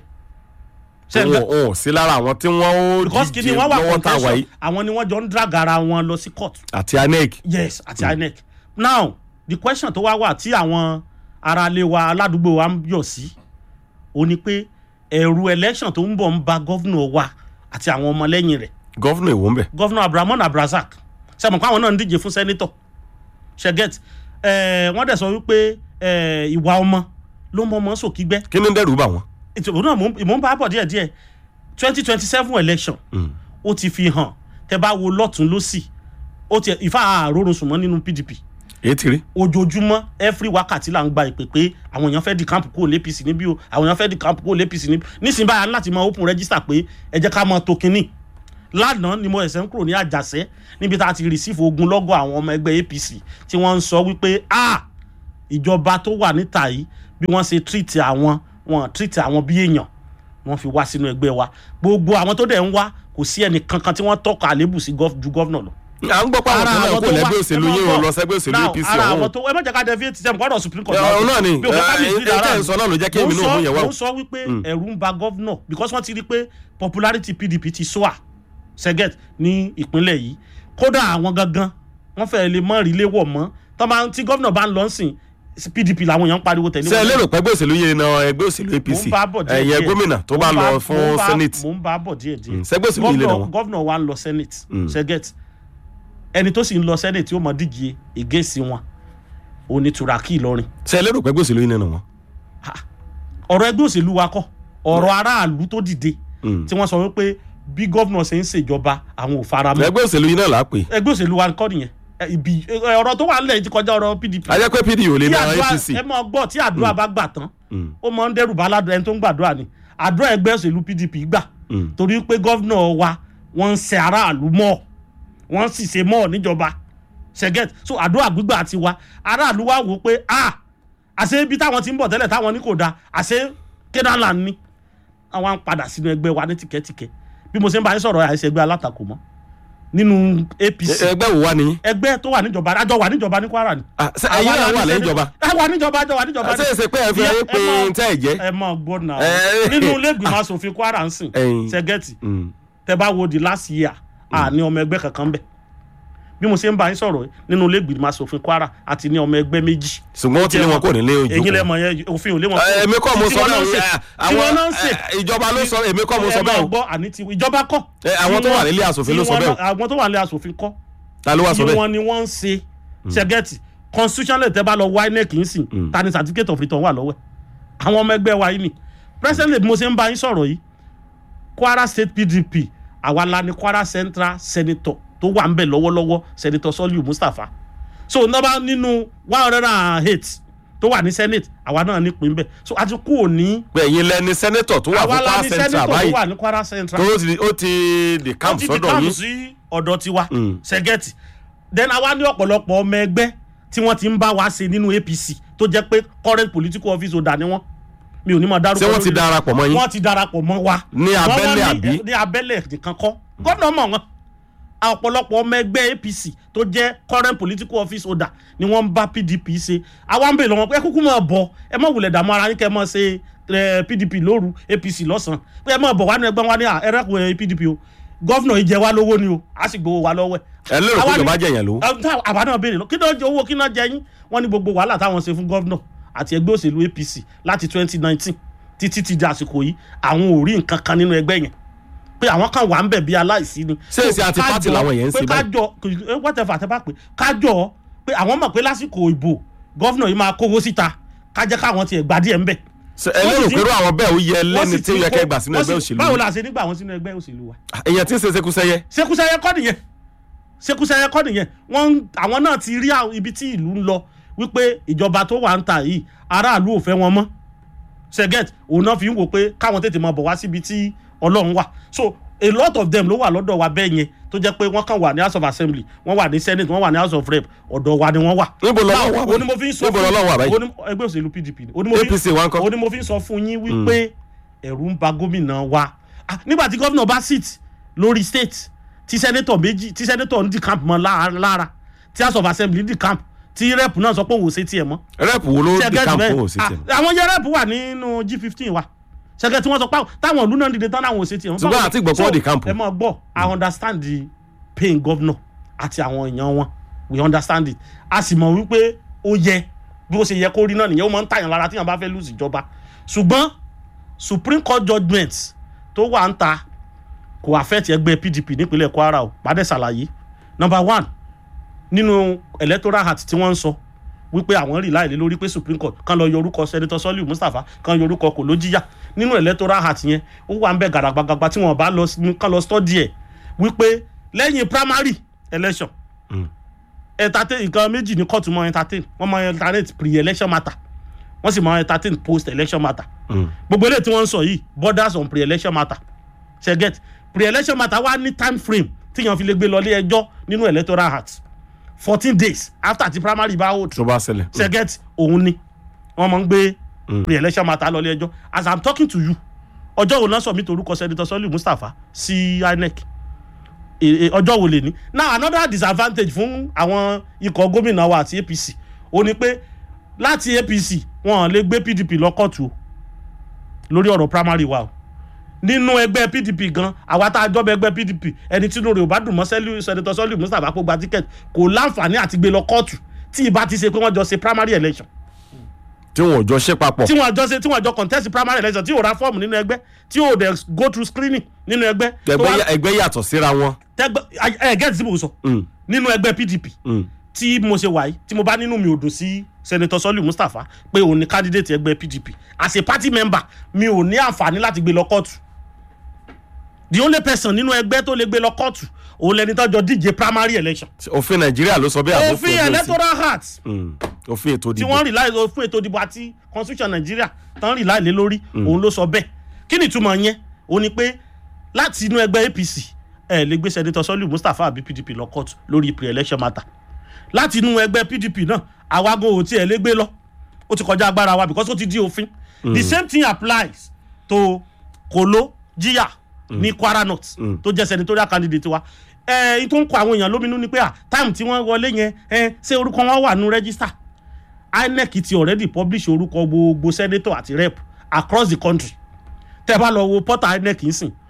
o ò sí lára àwọn tí wọ́n ó díje lọ́wọ́ tá a wà yìí. àwọn ni wọ́n jọ ń drag ara wọn lọ sí court. àti I N E C. yes àti mm. I N E C. now the question tó wá wà tí àwọn aráalé wa aládùúgbò wa ń yọ̀ sí ó ní pé ẹ̀rù election tó ń bọ̀ ń ba gọ́vnọ̀ wa àti àwọn ọmọlẹ́yìn rẹ̀. gọ́vnọ̀ èwo ń bẹ̀. gọ́vnọ̀ Abdulrahman Abdulrasaq ṣe mọ̀ pé àwọn náà ń díje fún sẹ́nítọ̀ ṣẹ́gẹ́t wọ́n dẹ̀ sọ wípé ìwà ọmọ ló mọ ọmọ sòkígbẹ́. kí ni ń dẹ́rù bà wọ́n. ètò náà mò ń bá bọ̀ díẹ̀díẹ̀ twenty twenty seven election ó ti fi hàn tẹ́ bá wo lọ́tún lọ́sì ó ti ìfà àrórun sùnmọ́ nínú P D P. èyí ti rí. ojoojúmọ́ every wákàtí là ń gba ìpè pé àwọn èèyàn fẹ́ di camp kó lé A P C níbí o àwọn èèyàn fẹ́ di camp kó lé A P C níbí nísìnyí báyà láti máa open register pé ẹ jẹ́ ká máa tó kínní lánàá ni mo ẹ̀sẹ̀ ń kúrò ní Àjàṣẹ́ níbi tá a ti receive ogunlọ́gọ̀ àwọn ọmọ ẹgbẹ́ A P C tí wọ́n ń sọ wípé ah ìjọba tó wà níta yìí bí wọ́n ṣe treat àwọn wọn treat àwọn bí èèyàn wọ́n fi wá sínú ẹgbẹ́ wa gbogbo àwọn tó dẹ̀ ń wá kò sí ẹnì kankan tí wọ́n tọ́ka àlébù sí ju gọ́vnọ̀ lọ. à ń gbọ́ pé àwọn kan náà kò lẹ́gbẹ́ òṣèlú yín o lọ sẹ́gbẹ́ òṣèlú A P C ọ̀hún. ara àwọn tó ẹ má jẹ́ ká dẹ́fí ti sẹ́mu kọ́dọ̀ Supreme Court. ọ̀hún náà ni ẹ tẹ́ ń sọ náà ló jẹ́ kí èmi náà mú yẹn wá. mo sọ wípé ẹ̀rù ń ba gọ́vnọ̀ because wọ́n ti rí pé popularity P D P ti soar ṣẹ́gẹ́t ní ìpínlẹ̀ yìí kódà àwọn gangan wọ́n fẹ́ẹ́ lè mọ́ rílé wọ̀ mọ́ tí gọ́vnọ̀ bá ń lọ sìn P D P làwọn èèyàn ń pariwo tẹ̀lé. ṣé ẹ lérò pé ẹgbẹ́ òṣèlú yẹn na ẹgbẹ́ òṣèlú A P C ẹ̀yẹ gómìnà tó bá lọ fún senate. mo ń bá bọ̀ díẹ̀ díẹ̀ ṣẹgbẹ́ òṣèlú yìí lè nà wọ́n. gọ́vnọ̀ wa ń lọ senate ṣẹ́gẹ́t ẹni tó sì ń lọ senate yóò mọ díje against wọn òní Turaki Ìlọrin. ṣé ẹ lérò pé ẹgbẹ́ òṣèlú yìí nà wọ́n. ọ̀rọ̀ ẹgbẹ́ òṣèlú wa kọ́ ọ̀rọ̀ aráàlú tó dìde tí wọ́n sọ wípé bí gọ́vnọ̀ ṣe ń ṣèjọba àwọn ò fara mọ́. ẹgbẹ́ òṣèlú yìí náà là á pè. ẹgbẹ́ òṣèlú wa kọ́ nìyẹn ibi ọ̀rọ̀ tó wà nílẹ̀ ti kọjá ọ̀rọ̀ P D P. a jẹ́ pé P D P ò lè na A P C. ẹ mọ̀ gbọ́ tí àdúrà bá gbà tán ó máa ń dẹ́rù bá aládùn ẹni tó ń gbàdúrà ni àdúrà ẹgbẹ́ òṣèlú P D P gbà torí pé gọ́vnọ̀ wa wọ́n ń ṣe aráàlú mọ́ wọ́n sì ṣe mọ́ níjọba ṣẹ́gẹ́t so àdúrà gbígbà ti wa aráàlú wa wò pé ah àṣẹ ibi táwọn ti ń bọ̀ tẹ́lẹ̀ táwọn ní kò dáa àṣẹ kédàlà ni àwọn ń padà sínú ẹgbẹ́ wa ní tìkẹ́tìkẹ́ bí mo ṣe ń bá yín sọ̀rọ̀ àìsí ẹgbẹ́ alátakò mọ́ nínú A P C. ẹgbẹ́ wo wà ní. ẹgbẹ́ tó wà níjọba àjọ wà níjọba ní Kwara ni. ẹ̀yin náà wà lẹ́yìn ìjọba. ẹ wà níjọba àjọ wà níjọba. ṣé èsè pé ẹ fi ẹ pé tẹ́ ẹ jẹ́. ẹ mọ gbọ́ náà nínú ilé ìgbìmọ̀ asòfin Kwara ń sìn ṣẹ́gẹ́tì tẹ́ bá wo the last year à ní ọmọ ẹgbẹ́ kankan bẹ̀ bí mo ṣe ń bá yín sọ̀rọ̀ nínú ilé ìgbìmọ̀ asòfin Kwara àti ní ọmọ ẹgbẹ́ méjì. ṣùgbọ́n ó ti ní wọn kò nílé ojú. èyí lẹ́mọ̀ yẹn òfin ò lé wọn. èmi kọ́ mo sọ bẹ́ẹ̀ àwọn ìjọba ló sọ èmi kọ́ mo sọ bẹ́ẹ̀. gbọ́ àní ti ìjọba kọ́. àwọn tó wà nílé asòfin ló sọ bẹ́ẹ̀. àwọn tó wà nílé asòfin kọ́. ta ló wá sọ bẹ́ẹ̀. tí wọ́n ni wọ́n ń ṣe ṣẹ́gẹ́tì constitution lè tẹ́ bá lọ wá inec ń sìn ta ni certificate of return wà lọ́wọ́ àwọn ọmọ ẹgbẹ́ wa yìí ni president bí mo ṣe ń bá yín sọ̀rọ̀ yìí Kwara State P D P àwa la ni Kwara Central Senator tó wà ń bẹ̀ lọ́wọ́lọ́wọ́ Senator Soliu Mustapha so nọ́bà nínú one hundred and eight tó wà ní Senate àwa náà nípìn bẹ́ẹ̀ so a ti kú òní. gbẹ̀yìn lẹ́ni senator tó wà fún Kwara Central báyìí àwa la ni senator tó wà ní Kwara Central tó ti di camp sọ́dọ̀ yín. ó ti di camp sí ọ̀dọ̀ tiwa Ṣẹ́gẹ́tì then àwa ní ọ̀pọ̀lọpọ̀ ọmọ ẹgbẹ́ tí wọ́n ti ń bá wa ṣe nínú A P C tó jẹ́ pé current political office holder ni wọ́n mi ò ní máa dárúkọ. ṣé wọ́n ti darapọ̀ mọ́ yín. wọ́n ti darapọ̀ mọ́ wa. ní abẹ́lé àbí. ní abẹ́lé nìkan kọ́ gómìnà mọ̀ wọ́n ọ̀pọ̀lọpọ̀ ọmọ ẹgbẹ́ A P C tó jẹ́ current political office holder ni wọ́n ń bá P D P ṣe àwa ń bèèrè lọ́wọ́ pé ẹ kúkú máa bọ̀ ẹ má wulẹ̀ dààmú ara yín kẹ́ ẹ máa ṣe P D P lóru A P C lọ́sàn-án pé ẹ máa bọ̀ wá ní ẹgbẹ́ wa ní ẹ̀rẹ́kùn P D P o gọ́fìnà yìí jẹ wá lówó ni o a sì gbowó wa lọ́wọ́ ẹ̀. ẹ lérò pé ìjọba jẹ yẹn lówó. àbá náà béèrè lọ kí náà jẹ owó kí náà jẹ yín wọ́n ní gbogbo wàhálà táwọn ṣe fún gọ́fìnà àti ẹgbẹ́ òṣèlú A P C láti twenty nineteen títí ti di àsìkò yìí àwọn ò rí nǹkan kan nínú ẹgbẹ́ yẹn pé àwọn kan wà ń bẹ̀ bí aláìsí ni. ṣé èsì àti pátì làwọn yẹn ń ṣe báyìí. pé kájọ whatever àtẹ bá pé kájọ pé àwọn mọ̀ pé lásìkò ìbò gọ́fìnà yìí máa kówó síta kájẹ́ káwọn tiẹ̀ gbà díẹ̀ ń bẹ̀. ẹ lérò pé àwọn bẹ́ẹ̀ ó yẹ lẹ́ni tí ó yẹ kẹ́ gbà sínú ẹgbẹ́ òṣèlú. báwo la ṣe nígbà wọn sínú ẹgbẹ́ òṣèlú wa. èèyàn tí ń ṣe ṣekúṣẹyẹ. ṣekúṣẹyẹ kọ́ nìyẹn ṣekúṣẹyẹ kọ́ nìyẹn wọ́n àwọn náà ti rí ibi tí ìlú ń lọ wípé ìjọba tó wà ń ta yìí aráàlú ò fẹ́ wọn mọ́ ṣẹgẹt òun náà fi ń wò pé káwọn tètè máa bọ̀ wá síbi tí Ọlọ́run wà so a lot of them ló wà lọ́dọ̀ wa bẹ́ẹ̀ yẹn tó jẹ́ pé wọ́n kàn wà ní House of Assembly wọ́n wà ní Senate wọ́n wà ní House of Rep ọ̀dọ̀ wa ni wọ́n wà. níbo lọ́wọ́ wà báyìí níbo lọ́wọ́ wà báyìí ẹgbẹ́ òṣèlú P D P A P C wọn kọ́. òní mo fi ń sọ fún yín wípé ẹ̀rù ń ba gómìnà wa nígbà tí gómìnà bá sit lórí state tí senator méjì tí senator ń di camp mọ́ lára tí House of Assembly di camp tí rep náà sọ pé òun ò ṣe tiẹ̀ mọ́. rep wo ló di camp òun ò ṣe tiẹ̀ mọ́. àwọn yẹ rep wà nínú G fifteen wa ṣẹgẹ tí wọ́n sọ pé táwọn ìlú náà dìde tán láwọn ò ṣe tiẹ̀ mọ́. ṣùgbọ́n àti ìgbọ̀kọ́ di camp. ẹ máa gbọ́ I understand the pain governor àti àwọn èèyàn wọn we understand it a sì mọ̀ wípé ó yẹ bí ó ṣe yẹ kó rí náà nìyẹn ó máa ń tàyàn lára tíyàn bá fẹ́ lùsì ìjọba ṣùgbọ́n Supreme Court judgement tó wà ń ta kò affect ẹgbẹ́ P D P nípínlẹ̀ Kwara o pàdé ṣàlàyé number one nínú electoral act tí wọ́n ń sọ wípé àwọn rí láìlé lórí pé Supreme Court kan lọ yọ orúkọ Senator Soliu Mustapha kan yọ orúkọ Kolojiya nínú electoral act yẹn ó wà ń bẹ gàdàgbàgbà tí wọ́n bá lọ kan lọ study ẹ̀ wípé lẹ́yìn primary election entertain nǹkan méjì ní court mọ́ entertain wọ́n mọ́ entertain pre-election matter wọ́n sì mọ́ entertain post-election matter gbogbo eléyìí tí wọ́n ń sọ yìí borders on pre-election matter ṣe get pre-election matter wá ní time frame tíyàn fi lè gbé lọ ilé ẹjọ́ nínú electoral act fourteen days after ti primary bá hold tó bá ṣẹlẹ̀ ṣẹ́gẹ́t òun ni wọ́n máa ń gbé pre-election matter lọ ilé ẹjọ́ as i'm talking to you ọjọ́ wo náà submit orúkọ Senator Soliu Mustapha sí I N E C ọjọ́ wo lè ní now another disadvantage fún àwọn ikọ̀ gómìnà wa àti A P C ó ní pé láti A P C wọn lè gbé P D P lọ kóòtù o lórí ọ̀rọ̀ primary wa o nínú ẹgbẹ́ P D P gan àwa tá a jọ́ bẹ ẹgbẹ́ P D P ẹni tí inú rẹ̀ ò bá dùn mọ́ Senator Soliu Mustapha kó gba ticket kò láǹfààní àti gbé lọ kóòtù tí ìbá ti ṣe pé wọ́n jọ ṣe primary election. tí wọ́n jọ ṣe papọ̀. tí wọ́n jọ ṣe tí wọ́n jọ contest primary election tí ò ra fọ́ọ̀mù nínú ẹgbẹ́ tí ò dẹ̀ go through screening nínú ẹgbẹ́. ẹgbẹ́ yàtọ̀ síra wọn. ẹ gẹ́gẹ́ tí mo sọ nínú ẹgbẹ́ P D P tí mo ṣe wáyé tí mo bá nínú mi ò dùn sí Senator Soliu Mustapha pé òun ni candidate ẹgbẹ́ P D P as a party member mi ò ní àǹfààní láti gbé lọ kóòtù the only person nínú ẹgbẹ́ tó lè gbé lọ kóòtù òun lẹni tó jọ díje primary election. òfin Nàìjíríà ló sọ bẹ́ẹ̀ àbófin òfin electoral act òfin ètò ìdìbò tí wọ́n rí láì òfin ètò ìdìbò àti constitution Nàìjíríà tán rí láì lé lórí òun ló sọ bẹ́ẹ̀ kí ni ìtumọ̀ yẹn ó ní pé láti inú ẹgbẹ́ A P C ẹ lè gbé Senator Soliu Mustapha àbí P D P lọ kóòtù lórí pre-election matter láti inú ẹgbẹ́ P D P náà àwago ò tí ẹ lè gbé lọ ó ti kọjá agbára wa because ó ti di òfin the same thing applies to Kolojiya ní Kwara North tó jẹ́ senatorial candidate wa ẹ ẹ tó ń kọ àwọn èèyàn lóminú ni pé à time tí wọ́n wọlé yẹn ẹ ṣé orúkọ wọn wà nínú register I N E C ti already publish orúkọ gbogbo senator àti rep across the country tẹ́ bá lọ wo portal I N E C ń sìn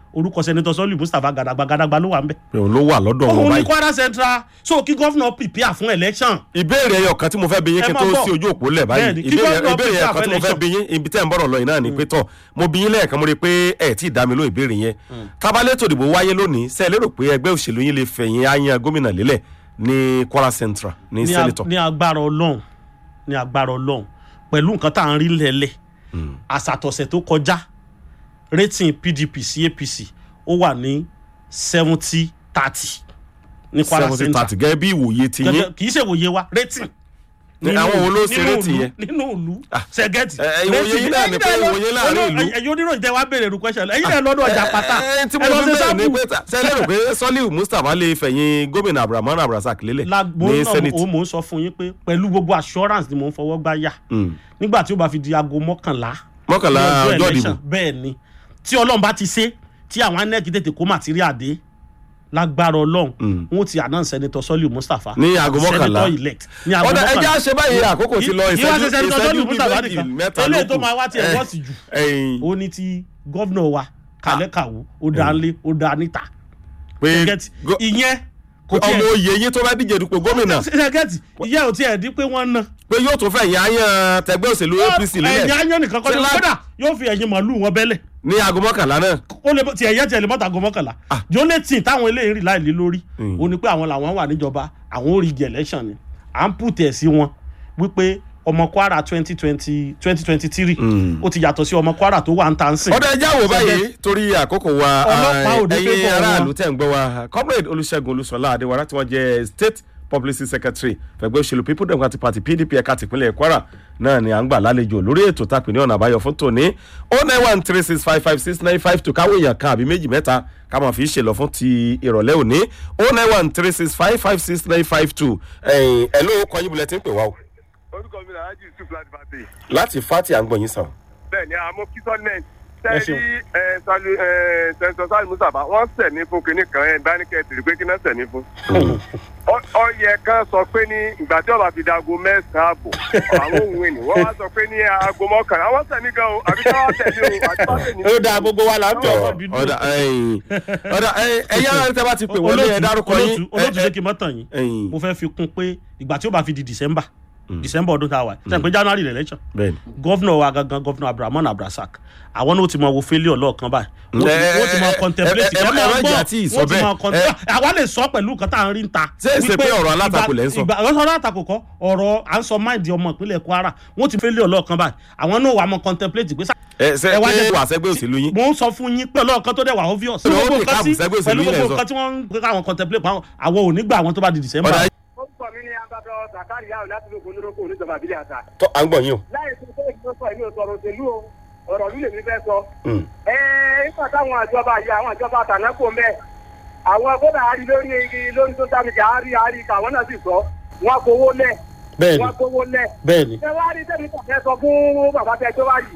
orúkọ Senator Soliu Mustapha Gadagba Gadagba ló wà ń bẹ̀. òun ló wà lọ́dọ̀ wọn òun báyìí. ní Kwara Central so kí gọ́fìnà prepare fún election. ìbéèrè ẹyọ kan tí mo fẹ́ bi yín kí n tó sí ojú òpó lẹ̀ báyìí ìbéèrè ẹyọ kan tí mo fẹ́ bi yín ibi tẹ́ ń bọ̀rọ̀ lọ yìí náà ni pé tọ̀ mo bi yín lẹ́ẹ̀kan mo rí i pé ẹ̀ tí ì dá mi ló ìbéèrè yẹn tábàlẹ́tò ìdìbò wáyé lónìí ṣé ẹ lérò pé ẹgbẹ́ òṣèlú yín lè fẹ̀yìn àyàn gómìnà lélẹ̀ ní Kwara Central ní sẹ́nitọ̀. ní agbára Ọlọ́run ní agbára Ọlọ́run pẹ̀lú nǹkan tá à ń rí lẹ́lẹ̀ àsàtọ̀sẹ̀ tó kọjá rating P D P sí A P C ó wà ní seventy thirty ní Kwara Central seventy thirty gẹ́gẹ́ bí ìwòye ti yín. kì í ṣe ìwòye wa rating. àwọn wo ló ṣe rating yẹn. nínú ìlú sẹgẹtì. ìwòye yín náà ni pé ìwòye láàrin ìlú. ẹ̀yin oníròyìn tẹ wá béèrè ru question ẹ̀yin náà lọ́dọ̀ ọjà pátá. tí mo fi bẹ́ẹ̀ ni pé sẹ́lẹ̀ rò pé Soliu Mustapha lè fẹ̀yìn gómìnà Abdulrahman Abdulrasaq lélẹ̀ ní senate. lágbo mò ń sọ fún yín pé pẹ̀lú gbogbo assurance ni mò ń fọwọ́ gbá yà nígbà tí ó bá fi di aago mọ́kànlá mọ́kànlá ọjọ́ ìdìbò bẹ́ẹ̀ ni tí Ọlọ́run bá ti ṣe tí àwọn anec tètè kó material dé lágbára Ọlọ́run wọn ti announce Senator Soliu Mustapha ní aago mọ́kànlá senator elect ní aago mọ́kànlá. ọ̀dà ẹja ṣe báyìí àkókò ti lọ ìṣẹ́jú ìṣẹ́jú méjì mẹ́ta ló kù. eléyìí tó máa wá tiẹ̀ wọ́ọ̀sì jù ó ní ti gọ́vnà wa Kàlẹ́kàwú ó dá lé ó dá níta. ìyẹn ọmọ oyè yín tó bá díje dupò gómìnà. ṣẹ́gẹ́tì ìyẹn ò tiẹ̀ di pé wọ́n ná. pé yóò tún fẹ́ ẹ̀yìn àyàn tẹgbẹ́ òṣèlú A P C lílẹ̀. ẹ̀yìn àyàn nìkan kọ́ ni kódà yóò fi ẹ̀yìn màálù wọn bẹ́lẹ̀. ní aago mọ́kànlá náà. ó lè ti ẹ̀yẹ́ tiẹ̀ lè mọ́ta aago mọ́kànlá. jọ lè tì táwọn eléyìí rí láìlé lórí. ó ní pé àwọn làwọn wà níjọba àwọn ò rí di election ni. à ń pùtẹ̀ sí wọn wípé ọmọ Kwara twenty twenty twenty twenty three ó ti yàtọ̀ sí ọmọ Kwara tó wà ń tà ń sìn. ọ̀dọ̀ ẹja wo báyìí torí àkókò wa ẹ̀yin aráàlú tẹ̀ ń gbọ́ wa comrade Olúṣẹ́gun Olúṣọlá Adéwárá tí wọ́n jẹ́ state publicity secretary fẹ̀gbẹ́ òṣèlú people democratic party P D P ẹ̀ka tìpínlẹ̀ Kwara náà ni à ń gbà lálejò lórí ètò tàpé ní ọ̀nà àbáyọ fún tòní oh nine one three six five five six nine five two káwé èèyàn kan àbí méjì mẹ́ta ká máa fi ṣe lọ fún ti ìrọ̀lẹ́ òní oh nine one three six five five six nine five two ẹ̀yin ẹ̀ ló kọ́ yín bulẹ̀ tí ń pè wá o. orúkọ mi náà Yusuf láti Fati. láti Fati à ń gbọ́ yín sàn. bẹ́ẹ̀ni àmọ́ kí sọlẹǹt sẹẹrí Senator Soliu Mustapha wọ́n sẹmí fún kinní kan ẹ bánikẹ tìrì pé kí náà sẹmí fún. ó yẹ kán sọ pé ní ìgbà tí ọba fi di aago mẹ́sàn-án àbọ̀ àwọn òun ènìyàn wọ́n wá sọ pé ní aago mọ́kànlá àwọn sẹmí gan o àbí káwá tẹ̀lé o àti bá tẹ̀lé. ó dáa gbogbo wa là ń bẹ̀ ọ́. ọ̀dà ọ̀dà ẹ̀yà ara tẹ́ bá ti pè wọlé ẹ̀ dárúkọ yín. olóòtú ṣe kí n mọ́ tàn yín mo fẹ́ fi kún pé ìgbà tí ó bá fi di December December ọdún tá a wà sẹ́yìn pé January election gọ́fìnà wa gangan gọ́fìnà Abdulrahman Abdulrasaq àwọn náà ti mọ wo failure lọ́ọ̀kan báyìí wọ́n ti mọ contemplate ẹ̀ máa gbọ́ wọ́n ti mọ contemplate àwa lè sọ pẹ̀lú nǹkan tá à ń rí ń ta. ṣé èsè pé ọ̀rọ̀ alátakò lẹ́ ń sọ. ọ̀rọ̀ alátakò kọ́ ọ̀rọ̀ à ń sọ máìndì ọmọ ìpínlẹ̀ Kwara wọ́n ti failure lọ́ọ̀kan báyìí àwọn náà wà mọ contemplate pé. ẹ ṣe pé wà sẹ́gbẹ́ òṣèlú yín. mo ń sọ fún yín pé ọlọ́ọ̀kan tó dẹ̀ wà obvious. pẹ̀lú gbogbo nǹkan tí wọ́n ń pè káwọn contemplate àwọn ò ní gbà àwọn tó bá di December. orúkọ mi ni agbábọ Zakari yahoo láti lóko onírúkọ oníjọba àbílẹ̀ àṣà. tó à ń gbọ́ yín o. láì tó fẹ́ ìlú sọ èmi ò sọ̀rọ̀ òṣèlú o ọ̀rọ̀ líle mi fẹ́ sọ. ẹ nígbà táwọn àjọba yìí àwọn àjọba àtànákò mẹ́ àwọn gbọ́dọ̀ àárí lórí lórí tó dá mi jà àárí àárí káwọn náà sì sọ wọn kówó lẹ̀. bẹ́ẹ̀ni wọn kówó lẹ̀. bẹ́ẹ̀ni. ẹ wá rí tẹ́mi kò fẹ́ sọ fún bàbá tẹ́jọ́ wáyìí.